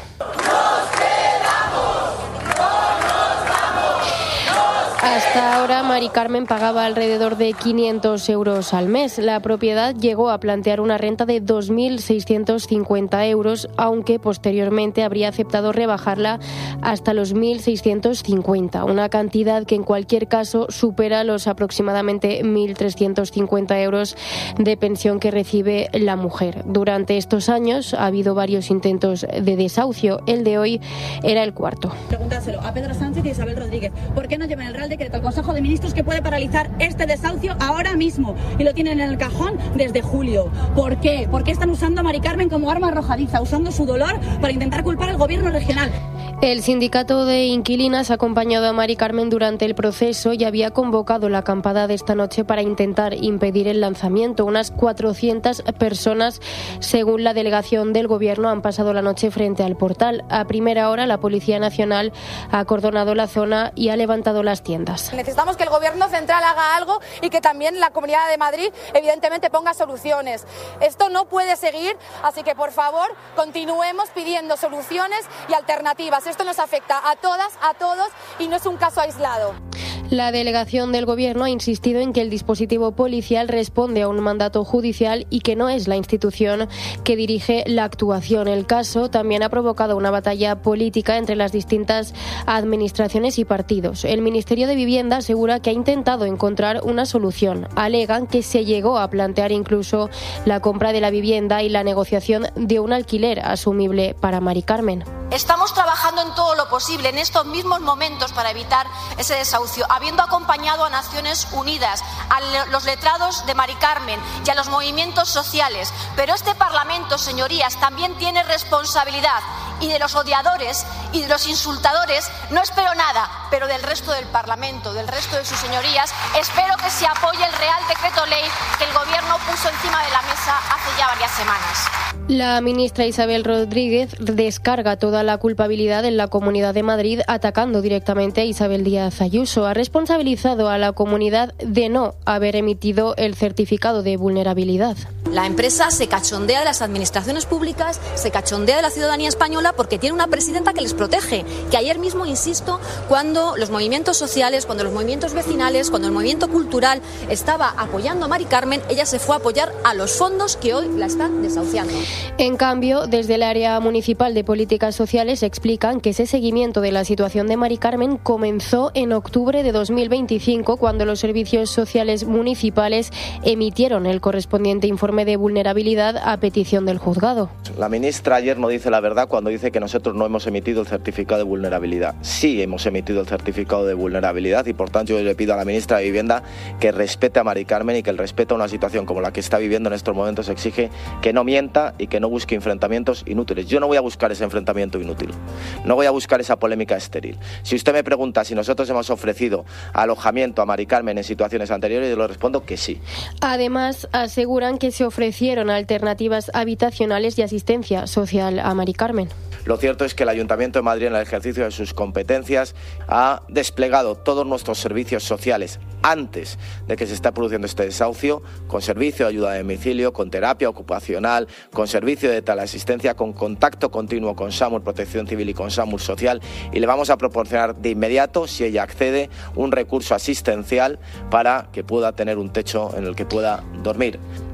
S3: Hasta ahora, Mari Carmen pagaba alrededor de quinientos euros al mes. La propiedad llegó a plantear una renta de dos mil seiscientos cincuenta euros, aunque posteriormente habría aceptado rebajarla hasta los mil seiscientos cincuenta, una cantidad que en cualquier caso supera los aproximadamente mil trescientos cincuenta euros de pensión que recibe la mujer. Durante estos años ha habido varios intentos de desahucio. El de hoy era el cuarto.
S5: Pregúntaselo a Pedro Sánchez y Isabel Rodríguez. ¿Por qué no llevan el Real Decreto al Consejo de Ministros que puede paralizar este desahucio ahora mismo? Y lo tienen en el cajón desde julio. ¿Por qué? ¿Por qué están usando a Mari Carmen como arma arrojadiza, usando su dolor para intentar culpar al gobierno regional?
S3: El sindicato de inquilinas ha acompañado a Mari Carmen durante el proceso y había convocado la acampada de esta noche para intentar impedir el lanzamiento. Unas cuatrocientas personas, según la delegación del Gobierno, han pasado la noche frente al portal. A primera hora, la Policía Nacional ha acordonado la zona y ha levantado las tiendas.
S6: Necesitamos que el Gobierno central haga algo y que también la Comunidad de Madrid, evidentemente, ponga soluciones. Esto no puede seguir, así que, por favor, continuemos pidiendo soluciones y alternativas. Esto nos afecta a todas, a todos y no es un caso aislado.
S3: La delegación del Gobierno ha insistido en que el dispositivo policial responde a un mandato judicial y que no es la institución que dirige la actuación. El caso también ha provocado una batalla política entre las distintas administraciones y partidos. El Ministerio de Vivienda asegura que ha intentado encontrar una solución. Alegan que se llegó a plantear incluso la compra de la vivienda y la negociación de un alquiler asumible para Mari Carmen.
S7: Estamos trabajando en todo lo posible en estos mismos momentos para evitar ese desahucio, habiendo acompañado a Naciones Unidas, a los letrados de Mari Carmen y a los movimientos sociales. Pero este Parlamento, señorías, también tiene responsabilidad y de los odiadores y de los insultadores no espero nada, pero del resto del Parlamento, del resto de sus señorías, espero que se apoye el Real Decreto Ley que el Gobierno puso encima de la mesa hace ya varias semanas.
S3: La ministra Isabel Rodríguez descarga toda la culpabilidad en la Comunidad de Madrid, atacando directamente a Isabel Díaz Ayuso. Ha responsabilizado a la comunidad de no haber emitido el certificado de vulnerabilidad.
S9: La empresa se cachondea de las administraciones públicas, se cachondea de la ciudadanía española porque tiene una presidenta que les protege. Que ayer mismo, insisto, cuando los movimientos sociales, cuando los movimientos vecinales, cuando el movimiento cultural estaba apoyando a Mari Carmen, ella se fue a apoyar a los fondos que hoy la están desahuciando.
S3: En cambio, desde el área municipal de políticas sociales explican que ese seguimiento de la situación de Mari Carmen comenzó en octubre de dos mil veinticinco, cuando los servicios sociales municipales emitieron el correspondiente informe de vulnerabilidad a petición del juzgado.
S10: La ministra ayer no dice la verdad cuando dice que nosotros no hemos emitido el certificado de vulnerabilidad. Sí hemos emitido el certificado de vulnerabilidad y por tanto yo le pido a la ministra de Vivienda que respete a Mari Carmen y que el respeto a una situación como la que está viviendo en estos momentos exige que no mienta y que no busque enfrentamientos inútiles. Yo no voy a buscar ese enfrentamiento inútil, no voy a buscar esa polémica estéril. Si usted me pregunta si nosotros hemos ofrecido alojamiento a Mari Carmen en situaciones anteriores, yo le respondo que sí.
S3: Además, aseguran que se ofrecieron alternativas habitacionales y asistencia social a Mari Carmen.
S10: Lo cierto es que el Ayuntamiento de Madrid, en el ejercicio de sus competencias, ha desplegado todos nuestros servicios sociales antes de que se esté produciendo este desahucio, con servicio de ayuda a domicilio, con terapia ocupacional, con servicio de teleasistencia, con contacto continuo con SAMUR Protección Civil y con SAMUR Social, y le vamos a proporcionar de inmediato, si ella accede, un recurso asistencial para que pueda tener un techo en el que pueda dormir.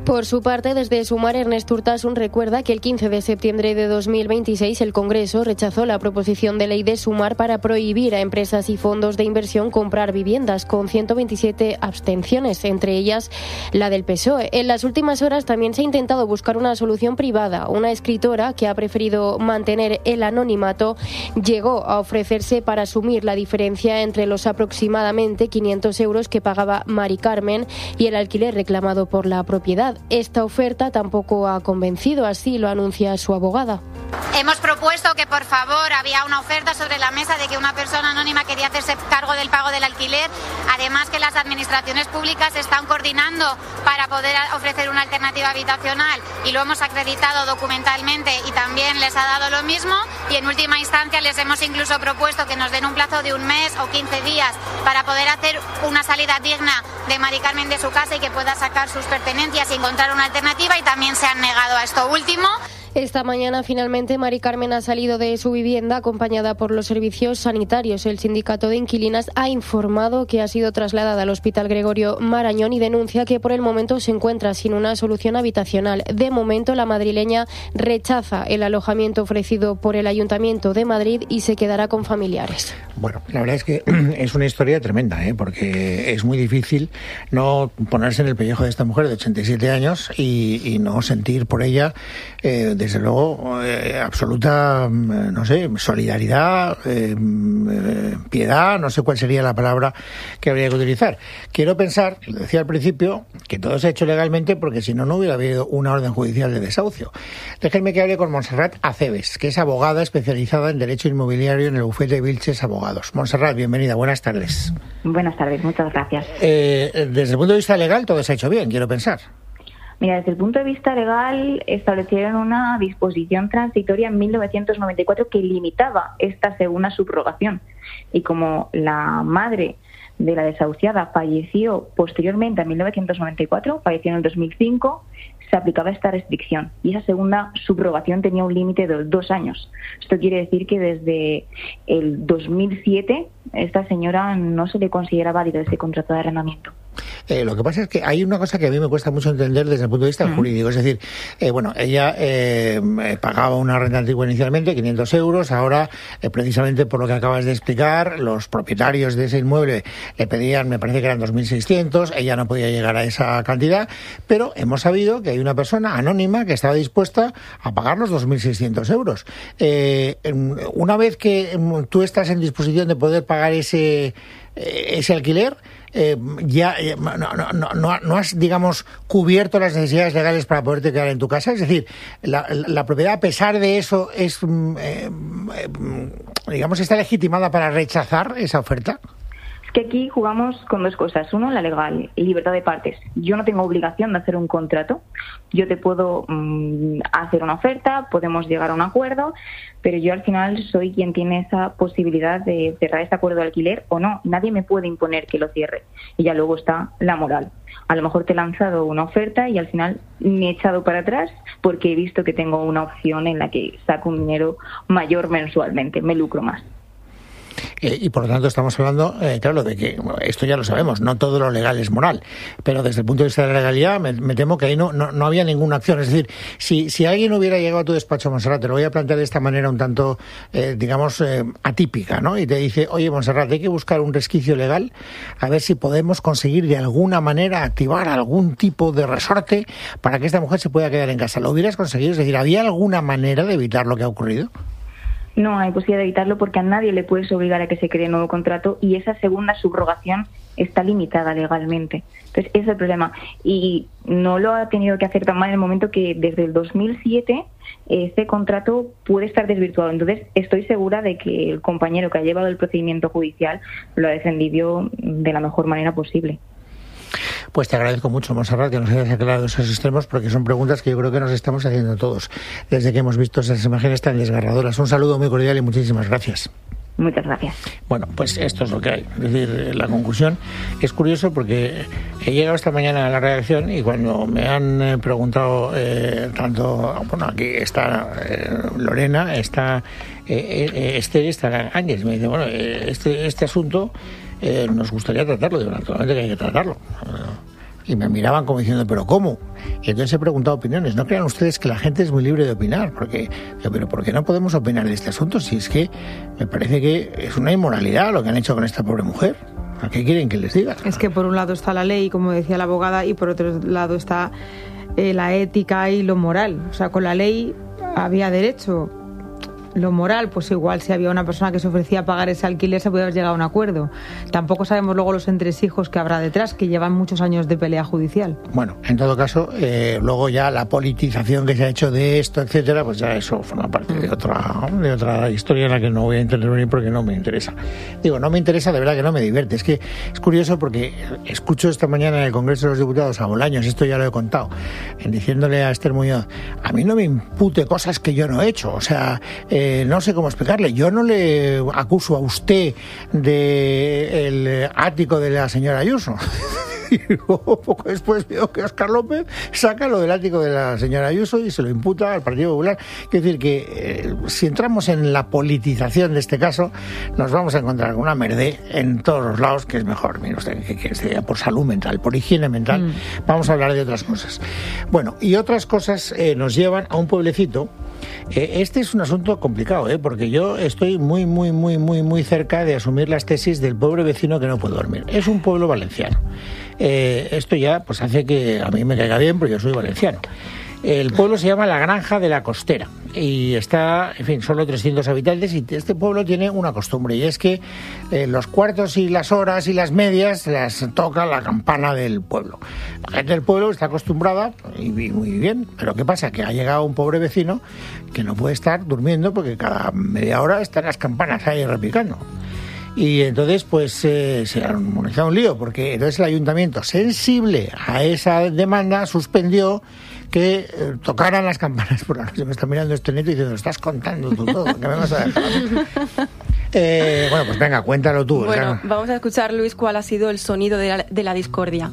S3: Por su parte, desde Sumar, Ernest Urtasun recuerda que el quince de septiembre de dos mil veintiséis el Congreso rechazó la proposición de ley de Sumar para prohibir a empresas y fondos de inversión comprar viviendas, con ciento veintisiete abstenciones, entre ellas la del P S O E. En las últimas horas también se ha intentado buscar una solución privada. Una escritora que ha preferido mantener el anonimato llegó a ofrecerse para asumir la diferencia entre los aproximadamente quinientos euros que pagaba Mari Carmen y el alquiler reclamado por la propiedad. Esta oferta tampoco ha convencido, así lo anuncia su abogada.
S8: Hemos propuesto que, por favor, había una oferta sobre la mesa de que una persona anónima quería hacerse cargo del pago del alquiler. Además, que las administraciones públicas están coordinando para poder ofrecer una alternativa habitacional y lo hemos acreditado documentalmente y también les ha dado lo mismo. Y en última instancia les hemos incluso propuesto que nos den un plazo de un mes o quince días para poder hacer una salida digna de Mari Carmen de su casa y que pueda sacar sus pertenencias y encontrar una alternativa, y también se han negado a esto último.
S3: Esta mañana, finalmente, Mari Carmen ha salido de su vivienda acompañada por los servicios sanitarios. El sindicato de inquilinas ha informado que ha sido trasladada al Hospital Gregorio Marañón y denuncia que por el momento se encuentra sin una solución habitacional. De momento, la madrileña rechaza el alojamiento ofrecido por el Ayuntamiento de Madrid y se quedará con familiares.
S1: Bueno, la verdad es que es una historia tremenda, ¿eh? Porque es muy difícil no ponerse en el pellejo de esta mujer de ochenta y siete años y, y no sentir por ella eh, desde luego, eh, absoluta, no sé, solidaridad, eh, eh, piedad, no sé cuál sería la palabra que habría que utilizar. Quiero pensar, lo decía al principio, que todo se ha hecho legalmente porque si no, no hubiera habido una orden judicial de desahucio. Déjenme que hable con Montserrat Aceves, que es abogada especializada en Derecho Inmobiliario en el bufete de Vilches Abogados. Montserrat, bienvenida, buenas tardes.
S11: Buenas tardes, muchas gracias.
S1: Eh, desde el punto de vista legal, todo se ha hecho bien, quiero pensar.
S11: Mira, desde el punto de vista legal, establecieron una disposición transitoria en mil novecientos noventa y cuatro que limitaba esta segunda subrogación. Y como la madre de la desahuciada falleció posteriormente, en mil novecientos noventa y cuatro, falleció en el dos mil cinco, se aplicaba esta restricción. Y esa segunda subrogación tenía un límite de dos años. Esto quiere decir que desde el dos mil siete, esta señora no se le considera válido ese contrato de arrendamiento.
S1: Eh, lo que pasa es que hay una cosa que a mí me cuesta mucho entender desde el punto de vista uh-huh. jurídico. Es decir, eh, bueno, ella eh, pagaba una renta antigua inicialmente, quinientos euros. Ahora, eh, precisamente por lo que acabas de explicar, los propietarios de ese inmueble le pedían, me parece que eran dos mil seiscientos. Ella no podía llegar a esa cantidad. Pero hemos sabido que hay una persona anónima que estaba dispuesta a pagar los dos mil seiscientos euros. Eh, una vez que tú estás en disposición de poder pagar ese, ese alquiler, Eh, ya eh, no, no, no, no has, digamos, cubierto las necesidades legales para poderte quedar en tu casa. Es decir, la, la, la propiedad, a pesar de eso, es, eh, eh, digamos, está legitimada para rechazar esa oferta.
S11: Que aquí jugamos con dos cosas. Uno, la legal, libertad de partes. Yo no tengo obligación de hacer un contrato. Yo te puedo mmm, hacer una oferta, podemos llegar a un acuerdo, pero yo al final soy quien tiene esa posibilidad de cerrar ese acuerdo de alquiler o no. Nadie me puede imponer que lo cierre. Y ya luego está la moral. A lo mejor te he lanzado una oferta y al final me he echado para atrás porque he visto que tengo una opción en la que saco un dinero mayor mensualmente, me lucro más.
S1: Eh, y por lo tanto estamos hablando, eh, claro, de que bueno, esto ya lo sabemos, no todo lo legal es moral, pero desde el punto de vista de la legalidad me, me temo que ahí no, no, no había ninguna acción. Es decir, si, si alguien hubiera llegado a tu despacho, Montserrat, te lo voy a plantear de esta manera un tanto, eh, digamos, eh, atípica, ¿no? Y te dice, oye, Montserrat, hay que buscar un resquicio legal a ver si podemos conseguir de alguna manera activar algún tipo de resorte para que esta mujer se pueda quedar en casa. ¿Lo hubieras conseguido? Es decir, ¿había alguna manera de evitar lo que ha ocurrido?
S11: No hay posibilidad de evitarlo porque a nadie le puedes obligar a que se cree nuevo contrato y esa segunda subrogación está limitada legalmente. Entonces, ese es el problema. Y no lo ha tenido que hacer tan mal en el momento que desde el dos mil siete ese contrato puede estar desvirtuado. Entonces, estoy segura de que el compañero que ha llevado el procedimiento judicial lo ha defendido de la mejor manera posible.
S1: Pues te agradezco mucho, Montserrat, que nos hayas aclarado esos extremos, porque son preguntas que yo creo que nos estamos haciendo todos desde que hemos visto esas imágenes tan desgarradoras. Un saludo muy cordial y muchísimas gracias.
S11: Muchas gracias.
S1: Bueno, pues esto es lo que hay. Es decir, la conclusión es curioso porque he llegado esta mañana a la redacción y cuando me han preguntado eh, tanto, bueno, aquí está eh, Lorena, está eh, eh, Esther, está Ángeles, me dice, bueno, eh, este, este asunto eh, nos gustaría tratarlo. Digo, naturalmente que hay que tratarlo. y me miraban como diciendo, ¿pero cómo? Y entonces he preguntado opiniones. No crean ustedes que la gente es muy libre de opinar, porque, pero ¿por qué no podemos opinar de este asunto? Si es que me parece que es una inmoralidad lo que han hecho con esta pobre mujer. ¿A qué quieren que les diga?
S2: Es que por un lado está la ley, como decía la abogada, y por otro lado está eh, la ética y lo moral. O sea, con la ley había derecho. Lo moral, pues igual si había una persona que se ofrecía a pagar ese alquiler se podía haber llegado a un acuerdo. Tampoco sabemos luego los entresijos que habrá detrás, que llevan muchos años de pelea judicial.
S1: Bueno, en todo caso, eh, luego ya la politización que se ha hecho de esto, etcétera, pues ya eso forma parte de otra, de otra historia en la que no voy a intervenir porque no me interesa. Digo, no me interesa, de verdad que no me divierte. Es que es curioso porque escucho esta mañana en el Congreso de los Diputados a Bolaños, esto ya lo he contado, en diciéndole a Esther Muñoz, a mí no me impute cosas que yo no he hecho, o sea... Eh, Eh, no sé cómo explicarle. Yo no le acuso a usted del ático de la señora Ayuso. Y luego, poco después veo que Óscar López saca lo del ático de la señora Ayuso y se lo imputa al Partido Popular. Quiero decir que eh, si entramos en la politización de este caso, nos vamos a encontrar con una merdé en todos los lados, que es mejor. Mire usted, que, que sea por salud mental, por higiene mental. Mm. Vamos a hablar de otras cosas. Bueno, y otras cosas eh, nos llevan a un pueblecito. Eh, este es un asunto complicado, ¿eh? Porque yo estoy muy, muy, muy, muy, muy cerca de asumir las tesis del pobre vecino que no puede dormir. Es un pueblo valenciano. Eh, esto ya pues hace que a mí me caiga bien, porque yo soy valenciano. El pueblo se llama La Granja de la Costera y está, en fin, solo trescientos habitantes, y este pueblo tiene una costumbre, y es que eh, los cuartos y las horas y las medias las toca la campana del pueblo. La gente del pueblo está acostumbrada, y muy bien, pero ¿qué pasa? Que ha llegado un pobre vecino que no puede estar durmiendo porque cada media hora están las campanas ahí repicando. Y entonces pues eh, se ha organizado un lío, porque entonces el ayuntamiento, sensible a esa demanda, suspendió que eh, tocaran las campanas. Por ahora se me está mirando este neto y diciendo, estás contando tú todo, ¿qué me vas a dejar? Eh, bueno, pues venga, cuéntalo tú.
S12: Bueno,
S1: claro.
S12: Vamos a escuchar, Luis, cuál ha sido el sonido de la, de la discordia.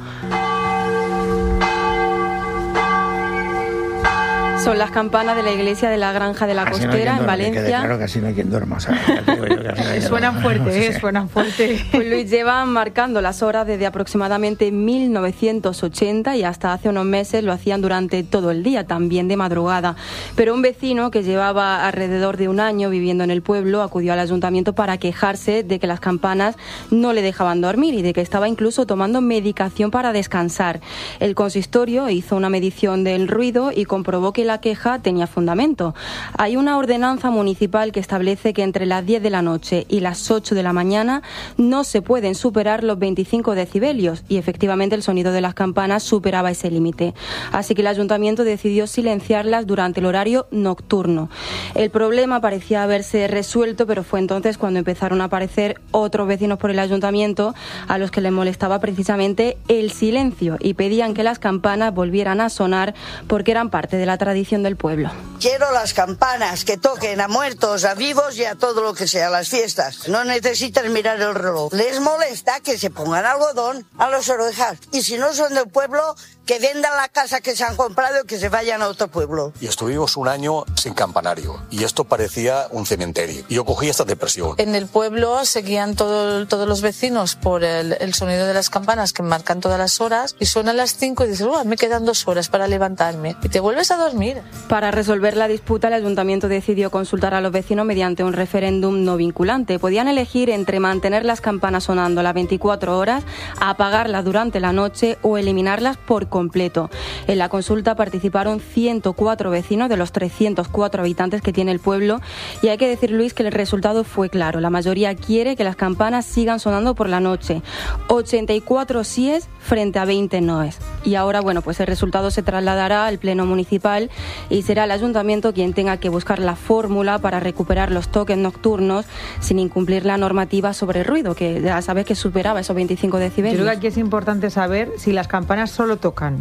S12: Son las campanas de la iglesia de la Granja de la
S1: Así
S12: Costera,
S1: no
S12: en Valencia.
S1: Claro que así no hay quien duerma. O sea, ya te digo yo que así no hay quien
S2: suenan
S1: duerma.
S2: fuerte,
S1: Sí,
S2: eh,
S1: sí.
S2: suenan fuerte.
S12: Pues Luis, llevan marcando las horas desde aproximadamente mil novecientos ochenta y hasta hace unos meses lo hacían durante todo el día, también de madrugada. Pero un vecino que llevaba alrededor de un año viviendo en el pueblo acudió al ayuntamiento para quejarse de que las campanas no le dejaban dormir y de que estaba incluso tomando medicación para descansar. El consistorio hizo una medición del ruido y comprobó que la queja tenía fundamento. Hay una ordenanza municipal que establece que entre las diez de la noche y las ocho de la mañana no se pueden superar los veinticinco decibelios, y efectivamente el sonido de las campanas superaba ese límite. Así que el ayuntamiento decidió silenciarlas durante el horario nocturno. El problema parecía haberse resuelto, pero fue entonces cuando empezaron a aparecer otros vecinos por el ayuntamiento a los que les molestaba precisamente el silencio y pedían que las campanas volvieran a sonar porque eran parte de la tradición del pueblo.
S13: Quiero las campanas que toquen a muertos, a vivos y a todo lo que sea, las fiestas. No necesitan mirar el reloj. Les molesta que se pongan algodón a las orejas. Y si no son del pueblo, que vendan la casa que se han comprado y que se vayan a otro pueblo.
S15: Y estuvimos un año sin campanario. Y esto parecía un cementerio. Y yo cogí esta depresión.
S16: En el pueblo seguían todo, todos los vecinos por el, el sonido de las campanas que marcan todas las horas. Y suenan las cinco y dices, oh, me quedan dos horas para levantarme. Y te vuelves a dormir.
S12: Para resolver la disputa, el ayuntamiento decidió consultar a los vecinos mediante un referéndum no vinculante. Podían elegir entre mantener las campanas sonando las veinticuatro horas, apagarlas durante la noche o eliminarlas por completo. En la consulta participaron ciento cuatro vecinos de los trescientos cuatro habitantes que tiene el pueblo, y hay que decir, Luis, que el resultado fue claro. La mayoría quiere que las campanas sigan sonando por la noche. ochenta y cuatro síes frente a veinte noes. Y ahora, bueno, pues el resultado se trasladará al Pleno Municipal y será el ayuntamiento quien tenga que buscar la fórmula para recuperar los toques nocturnos sin incumplir la normativa sobre el ruido, que ya sabes que superaba esos veinticinco decibelios.
S2: Yo creo que aquí es importante saber si las campanas solo tocan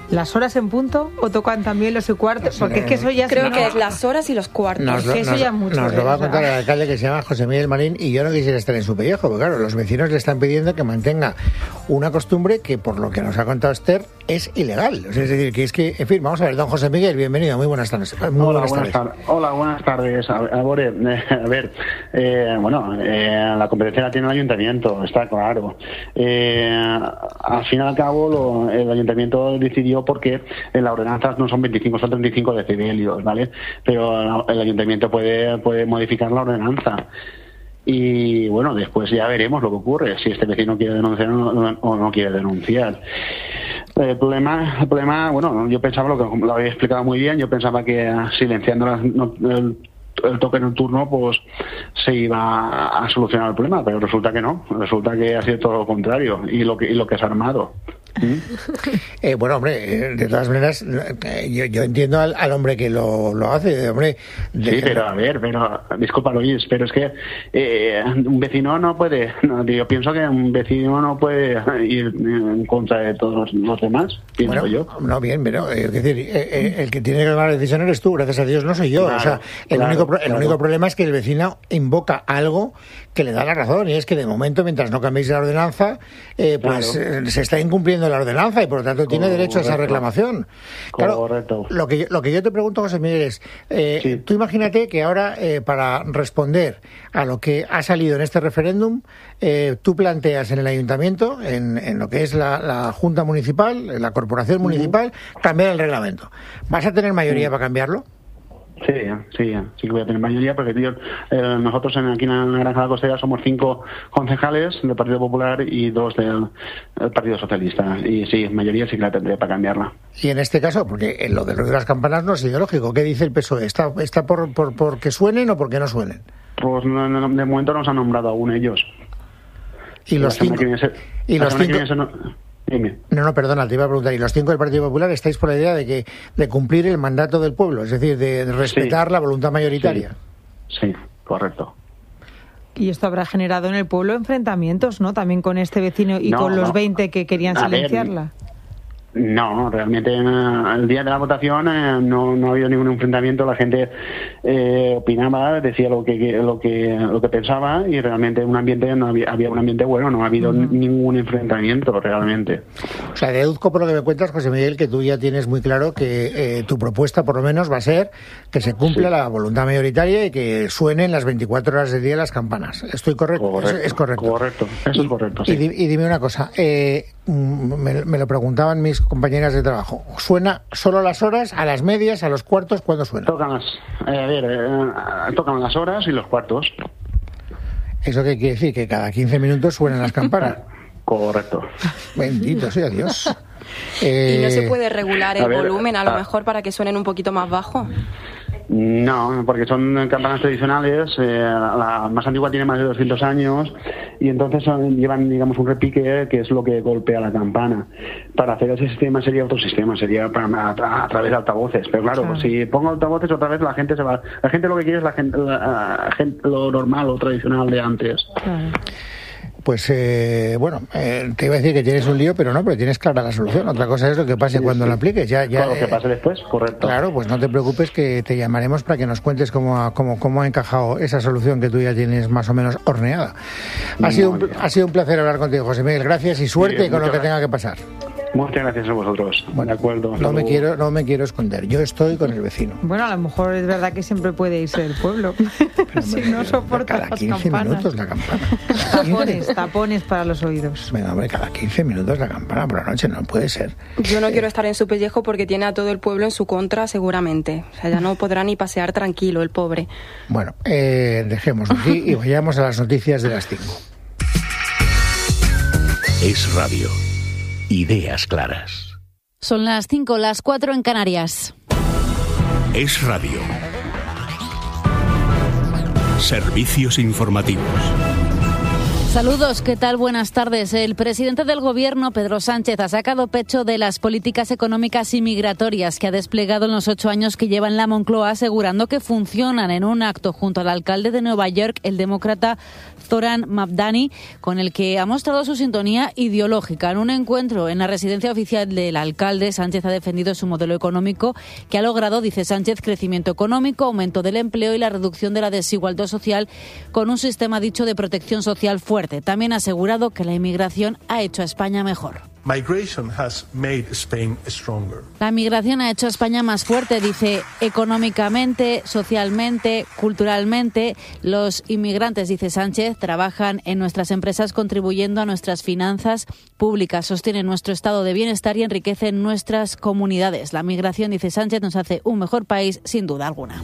S2: ¿Las horas en punto o tocan también los y cuartos? Porque es que eso ya
S12: creo
S2: es
S12: que es las horas y los cuartos.
S1: Nos lo,
S2: que eso
S1: nos,
S2: ya mucho.
S1: Nos lo va a contar el alcalde, que se llama José Miguel Marín, y yo no quisiera estar en su pellejo, porque claro, los vecinos le están pidiendo que mantenga una costumbre que, por lo que nos ha contado Esther, es ilegal. O sea, es decir, que es que, en fin, vamos a ver, don José Miguel, bienvenido, muy buenas tardes. Muy
S17: Hola,
S1: buenas
S17: buenas
S1: tardes.
S17: tardes. Hola, buenas tardes. A, a, ver, eh, a ver eh, bueno, eh, la competencia la tiene el ayuntamiento, está claro. Eh, al fin y al cabo, lo, el ayuntamiento decidió porque en las ordenanzas no son veinticinco, son treinta y cinco decibelios, ¿vale? Pero el ayuntamiento puede, puede modificar la ordenanza. Y bueno, después ya veremos lo que ocurre, si este vecino quiere denunciar o no, o no quiere denunciar. El problema, el problema, bueno, yo pensaba, lo que lo había explicado muy bien, yo pensaba que silenciando las, no, el, el toque nocturno pues se iba a solucionar el problema, pero resulta que no, resulta que ha sido todo lo contrario, y lo que, y lo que es armado. ¿Mm?
S1: Eh, bueno, hombre, de todas maneras, yo, yo entiendo al, al hombre que lo, lo hace, hombre. De...
S17: Sí, pero a ver, pero disculpa Luis, pero es que eh, un vecino no puede, no, yo pienso que un vecino no puede ir en contra de todos los demás, pienso
S1: bueno,
S17: yo.
S1: No, bien, pero eh, es decir, eh, eh, el que tiene que tomar la decisión eres tú, gracias a Dios no soy yo.
S17: Claro,
S1: o sea, el,
S17: claro,
S1: único, el
S17: claro.
S1: único problema es que el vecino invoca algo que le da la razón, y es que de momento, mientras no cambiéis la ordenanza, eh, pues claro. eh, se está incumpliendo la ordenanza y por lo tanto tiene
S17: Correcto.
S1: derecho a esa reclamación. Claro,
S17: Correcto.
S1: Lo que, lo que yo te pregunto, José Miguel, es, eh, sí. tú imagínate que ahora, eh, para responder a lo que ha salido en este referéndum, eh, tú planteas en el ayuntamiento, en, en lo que es la, la Junta Municipal, la Corporación Municipal, uh-huh. cambiar el reglamento. ¿Vas a tener mayoría uh-huh. para cambiarlo?
S17: Sí, sí, sí que voy a tener mayoría, porque tío, eh, nosotros en, aquí en la Granja de la Costera somos cinco concejales del Partido Popular y dos del, del Partido Socialista. Y sí, mayoría sí que la tendré para cambiarla.
S1: Y en este caso, porque en lo del ruido de las campanas no es ideológico, ¿qué dice el P S O E? ¿Está, está por, por, por que suenen o por que no suenen?
S17: Pues no, no, de momento nos han nombrado aún ellos.
S1: Y los cinco...
S17: Se,
S1: y los cinco...
S17: Se, no, Dime.
S1: No, no, perdona, te iba a preguntar. ¿Y los cinco del Partido Popular estáis por la idea de que de cumplir el mandato del pueblo? Es decir, de, de respetar sí. la voluntad mayoritaria.
S17: Sí. sí, correcto.
S2: Y esto habrá generado en el pueblo enfrentamientos, ¿no? También con este vecino y no, con los no. veinte que querían a silenciarla.
S17: Ver, No, realmente el día de la votación eh, no, no ha habido ningún enfrentamiento. La gente eh, opinaba, decía lo que, que lo que lo que pensaba, y realmente un ambiente no había, había un ambiente bueno, no ha habido uh-huh. ningún enfrentamiento realmente.
S1: O sea, deduzco por lo que me cuentas, José Miguel, que tú ya tienes muy claro que eh, tu propuesta por lo menos va a ser que se cumpla sí. la voluntad mayoritaria y que suenen las veinticuatro horas del día las campanas. ¿Estoy correcto?
S17: Correcto,
S1: es, es correcto.
S17: Correcto, eso
S1: y,
S17: es correcto. Sí.
S1: Y, y dime una cosa, eh, me, me lo preguntaban mis compañeras de trabajo. ¿Suena solo las horas, a las medias, a los cuartos? ¿Cuándo suena?
S17: Tocan las, eh, a ver, eh, tocan las horas y los cuartos.
S1: ¿Eso qué quiere decir? ¿Que cada quince minutos suenan las campanas?
S17: Correcto.
S1: Bendito sea Dios.
S12: Eh, ¿Y no se puede regular el
S17: a ver,
S12: volumen a lo
S17: a...
S12: mejor para que suenen un poquito más bajo?
S17: No, porque son campanas tradicionales, eh, la más antigua tiene más de doscientos años y entonces son, llevan, digamos, un repique que es lo que golpea la campana. Para hacer ese sistema sería otro sistema, sería para, a, a través de altavoces, pero claro, claro. Pues si pongo altavoces otra vez la gente se va, la gente lo que quiere es la gente, la, la gente lo normal o tradicional de antes.
S2: Claro.
S1: Pues eh, bueno, eh, te iba a decir que tienes un lío, pero no, pero tienes clara la solución. Otra cosa es lo que pase sí, cuando sí. lo apliques. Ya, ya,
S17: lo que pase después, correcto.
S1: Claro, pues no te preocupes, que te llamaremos para que nos cuentes cómo ha, cómo, cómo ha encajado esa solución que tú ya tienes más o menos horneada. Ha sido, un, ha sido un placer hablar contigo, José Miguel. Gracias y suerte sí, con lo que gracias. tenga que pasar.
S17: Muchas gracias a vosotros. Bueno, de acuerdo.
S1: No me quiero, no me quiero esconder. Yo estoy con el vecino.
S2: Bueno, a lo mejor es verdad que siempre puede irse del pueblo. Pero si no soporta
S1: cada quince
S2: las
S1: minutos la campana.
S2: Tapones, tapones para los oídos.
S1: Venga, hombre, cada quince minutos la campana por la noche, no puede ser.
S12: Yo no
S1: eh,
S12: quiero estar en su pellejo porque tiene a todo el pueblo en su contra, seguramente. O sea, ya no podrá ni pasear tranquilo el pobre.
S1: Bueno, eh, dejémoslo aquí y vayamos a las noticias de las cinco.
S14: Es Radio. Ideas claras.
S18: Son las cinco, las cuatro en Canarias.
S14: Es Radio. Servicios informativos.
S18: Saludos, ¿qué tal? Buenas tardes. El presidente del Gobierno, Pedro Sánchez, ha sacado pecho de las políticas económicas y migratorias que ha desplegado en los ocho años que lleva en la Moncloa, asegurando que funcionan en un acto junto al alcalde de Nueva York, el demócrata Zoran Mamdani, con el que ha mostrado su sintonía ideológica. En un encuentro en la residencia oficial del alcalde, Sánchez ha defendido su modelo económico que ha logrado, dice Sánchez, crecimiento económico, aumento del empleo y la reducción de la desigualdad social con un sistema dicho de protección social fuerte. También ha asegurado que la inmigración ha hecho a España mejor.
S19: Migration has made Spain stronger.
S18: La migración ha hecho a España más fuerte, dice, económicamente, socialmente, culturalmente. Los inmigrantes, dice Sánchez, trabajan en nuestras empresas contribuyendo a nuestras finanzas públicas, sostienen nuestro estado de bienestar y enriquecen nuestras comunidades. La migración, dice Sánchez, nos hace un mejor país, sin duda alguna.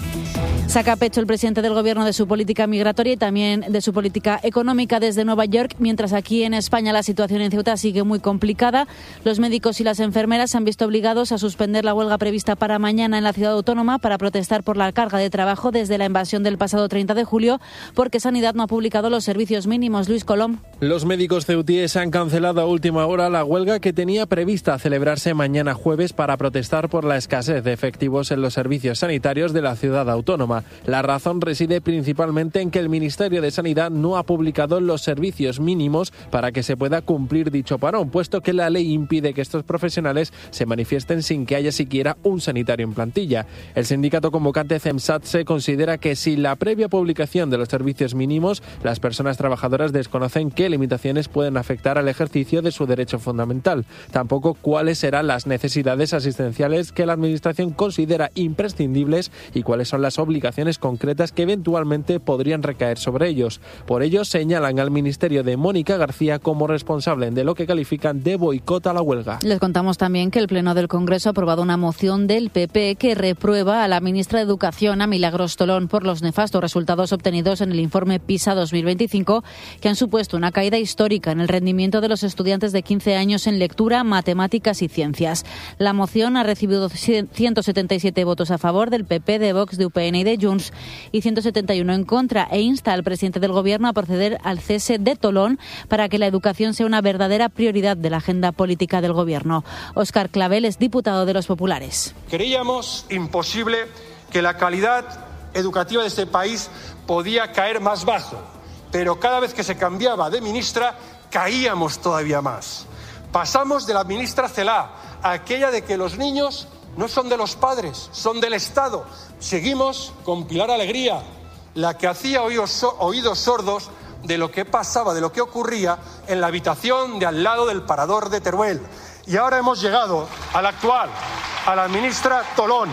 S18: Saca pecho el presidente del Gobierno de su política migratoria y también de su política económica desde Nueva York, mientras aquí en España la situación en Ceuta sigue muy complicada. Los médicos y las enfermeras se han visto obligados a suspender la huelga prevista para mañana en la ciudad autónoma para protestar por la carga de trabajo desde la invasión del pasado treinta de julio, porque Sanidad no ha publicado los servicios mínimos. Luis Colom.
S20: Los médicos ceutíes han cancelado a última hora la huelga que tenía prevista celebrarse mañana jueves para protestar por la escasez de efectivos en los servicios sanitarios de la ciudad autónoma. La razón reside principalmente en que el Ministerio de Sanidad no ha publicado los servicios mínimos para que se pueda cumplir dicho parón, puesto que la ley impide que estos profesionales se manifiesten sin que haya siquiera un sanitario en plantilla. El sindicato convocante CEMSATSE considera que sin la previa publicación de los servicios mínimos, las personas trabajadoras desconocen qué limitaciones pueden afectar al ejercicio de su derecho fundamental. Tampoco cuáles serán las necesidades asistenciales que la Administración considera imprescindibles y cuáles son las obligaciones concretas que eventualmente podrían recaer sobre ellos. Por ello, señalan al ministerio de Mónica García como responsable de lo que califican de boicot a la huelga.
S18: Les contamos también que el Pleno del Congreso ha aprobado una moción del P P que reprueba a la ministra de Educación, a Milagros Tolón, por los nefastos resultados obtenidos en el informe PISA dos mil veinticinco, que han supuesto una caída histórica en el rendimiento de los estudiantes de quince años en lectura, matemáticas y ciencias. La moción ha recibido ciento setenta y siete votos a favor del P P, de Vox, de U P N y de Junts, y ciento setenta y uno en contra, e insta al presidente del Gobierno a proceder al cese de Tolón para que la educación sea una verdadera prioridad de la agenda política del Gobierno. Óscar Clavel es diputado de los Populares.
S21: Creíamos imposible que la calidad educativa de este país podía caer más bajo, pero cada vez que se cambiaba de ministra caíamos todavía más. Pasamos de la ministra Celaá a aquella de que los niños no son de los padres, son del Estado. Seguimos con Pilar Alegría, la que hacía oídos, oídos sordos de lo que pasaba, de lo que ocurría en la habitación de al lado del parador de Teruel. Y ahora hemos llegado a la actual, a la ministra Tolón,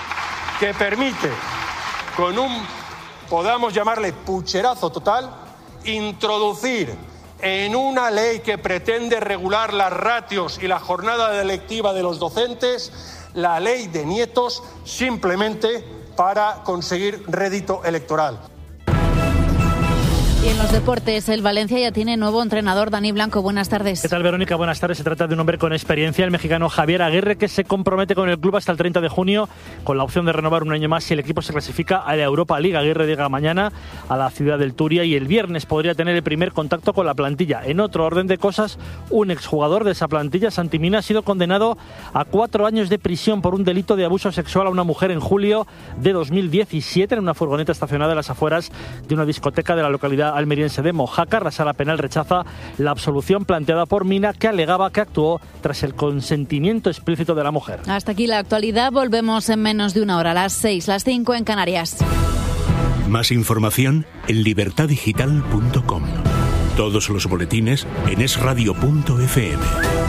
S21: que permite, con un, podamos llamarle pucherazo total, introducir en una ley que pretende regular las ratios y la jornada lectiva de los docentes, la ley de nietos, simplemente para conseguir rédito electoral.
S18: Y en los deportes, el Valencia ya tiene nuevo entrenador. Dani Blanco, buenas tardes.
S22: ¿Qué tal, Verónica? Buenas tardes. Se trata de un hombre con experiencia, el mexicano Javier Aguirre, que se compromete con el club hasta el treinta de junio con la opción de renovar un año más si el equipo se clasifica a la Europa League. Aguirre llega mañana a la ciudad del Turia y el viernes podría tener el primer contacto con la plantilla. En otro orden de cosas, un exjugador de esa plantilla, Santi Mina, ha sido condenado a cuatro años de prisión por un delito de abuso sexual a una mujer en julio de dos mil diecisiete en una furgoneta estacionada en las afueras de una discoteca de la localidad almeriense de Mojácar. La sala penal rechaza la absolución planteada por Mina, que alegaba que actuó tras el consentimiento explícito de la mujer.
S18: Hasta aquí la actualidad. Volvemos en menos de una hora, a las seis, las cinco en Canarias.
S14: Más información en libertad digital punto com. Todos los boletines en es radio punto efe eme.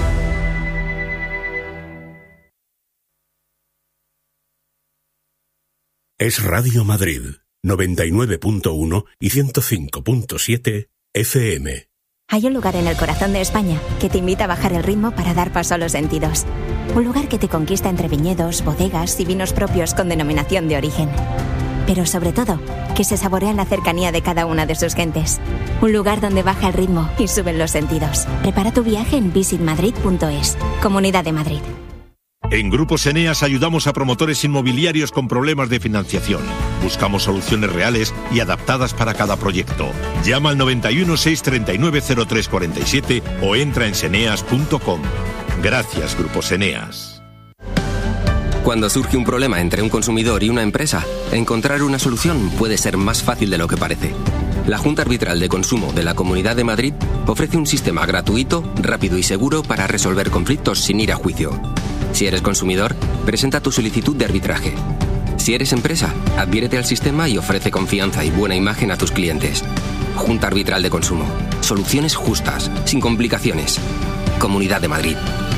S14: Es Radio Madrid, noventa y nueve punto uno y ciento cinco punto siete efe eme.
S23: Hay un lugar en el corazón de España que te invita a bajar el ritmo para dar paso a los sentidos. Un lugar que te conquista entre viñedos, bodegas y vinos propios con denominación de origen. Pero sobre todo, que se saborea en la cercanía de cada una de sus gentes. Un lugar donde baja el ritmo y suben los sentidos. Prepara tu viaje en visit madrid punto es. Comunidad de Madrid.
S24: En Grupos Eneas ayudamos a promotores inmobiliarios con problemas de financiación.
S4: Buscamos soluciones reales y adaptadas para cada proyecto. Llama al noventa y uno, seiscientos treinta y nueve, cero tres cuarenta y siete o entra en seneas punto com. Gracias, Grupo Seneas.
S5: Cuando surge un problema entre un consumidor y una empresa, encontrar una solución puede ser más fácil de lo que parece. La Junta Arbitral de Consumo de la Comunidad de Madrid ofrece un sistema gratuito, rápido y seguro para resolver conflictos sin ir a juicio. Si eres consumidor, presenta tu solicitud de arbitraje. Si eres empresa, adhiérete al sistema y ofrece confianza y buena imagen a tus clientes. Junta Arbitral de Consumo. Soluciones justas, sin complicaciones. Comunidad de Madrid.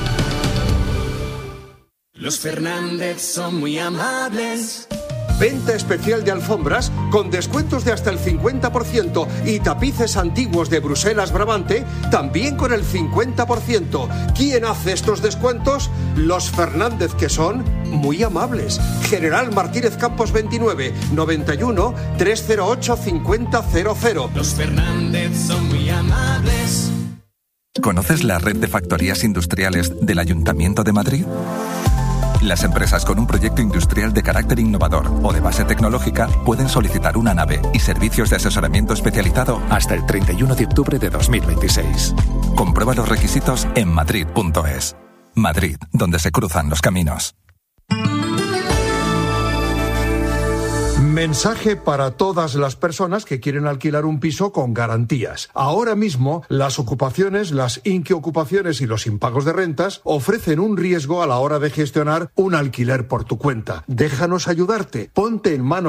S6: Los Fernández son muy amables.
S21: Venta especial de alfombras con descuentos de hasta el cincuenta por ciento y tapices antiguos de Bruselas Brabante también con el cincuenta por ciento. ¿Quién hace estos descuentos? Los Fernández, que son muy amables. General Martínez Campos veintinueve, noventa y uno, trescientos ocho, cincuenta cero cero.
S6: Los Fernández son muy amables.
S24: ¿Conoces la red de factorías industriales del Ayuntamiento de Madrid? Las empresas con un proyecto industrial de carácter innovador o de base tecnológica pueden solicitar una nave y servicios de asesoramiento especializado hasta el treinta y uno de octubre de dos mil veintiséis. Comprueba los requisitos en madrid punto es. Madrid, donde se cruzan los caminos.
S21: Mensaje para todas las personas que quieren alquilar un piso con garantías. Ahora mismo, las ocupaciones, las inquiocupaciones y los impagos de rentas ofrecen un riesgo a la hora de gestionar un alquiler por tu cuenta. Déjanos ayudarte. Ponte en manos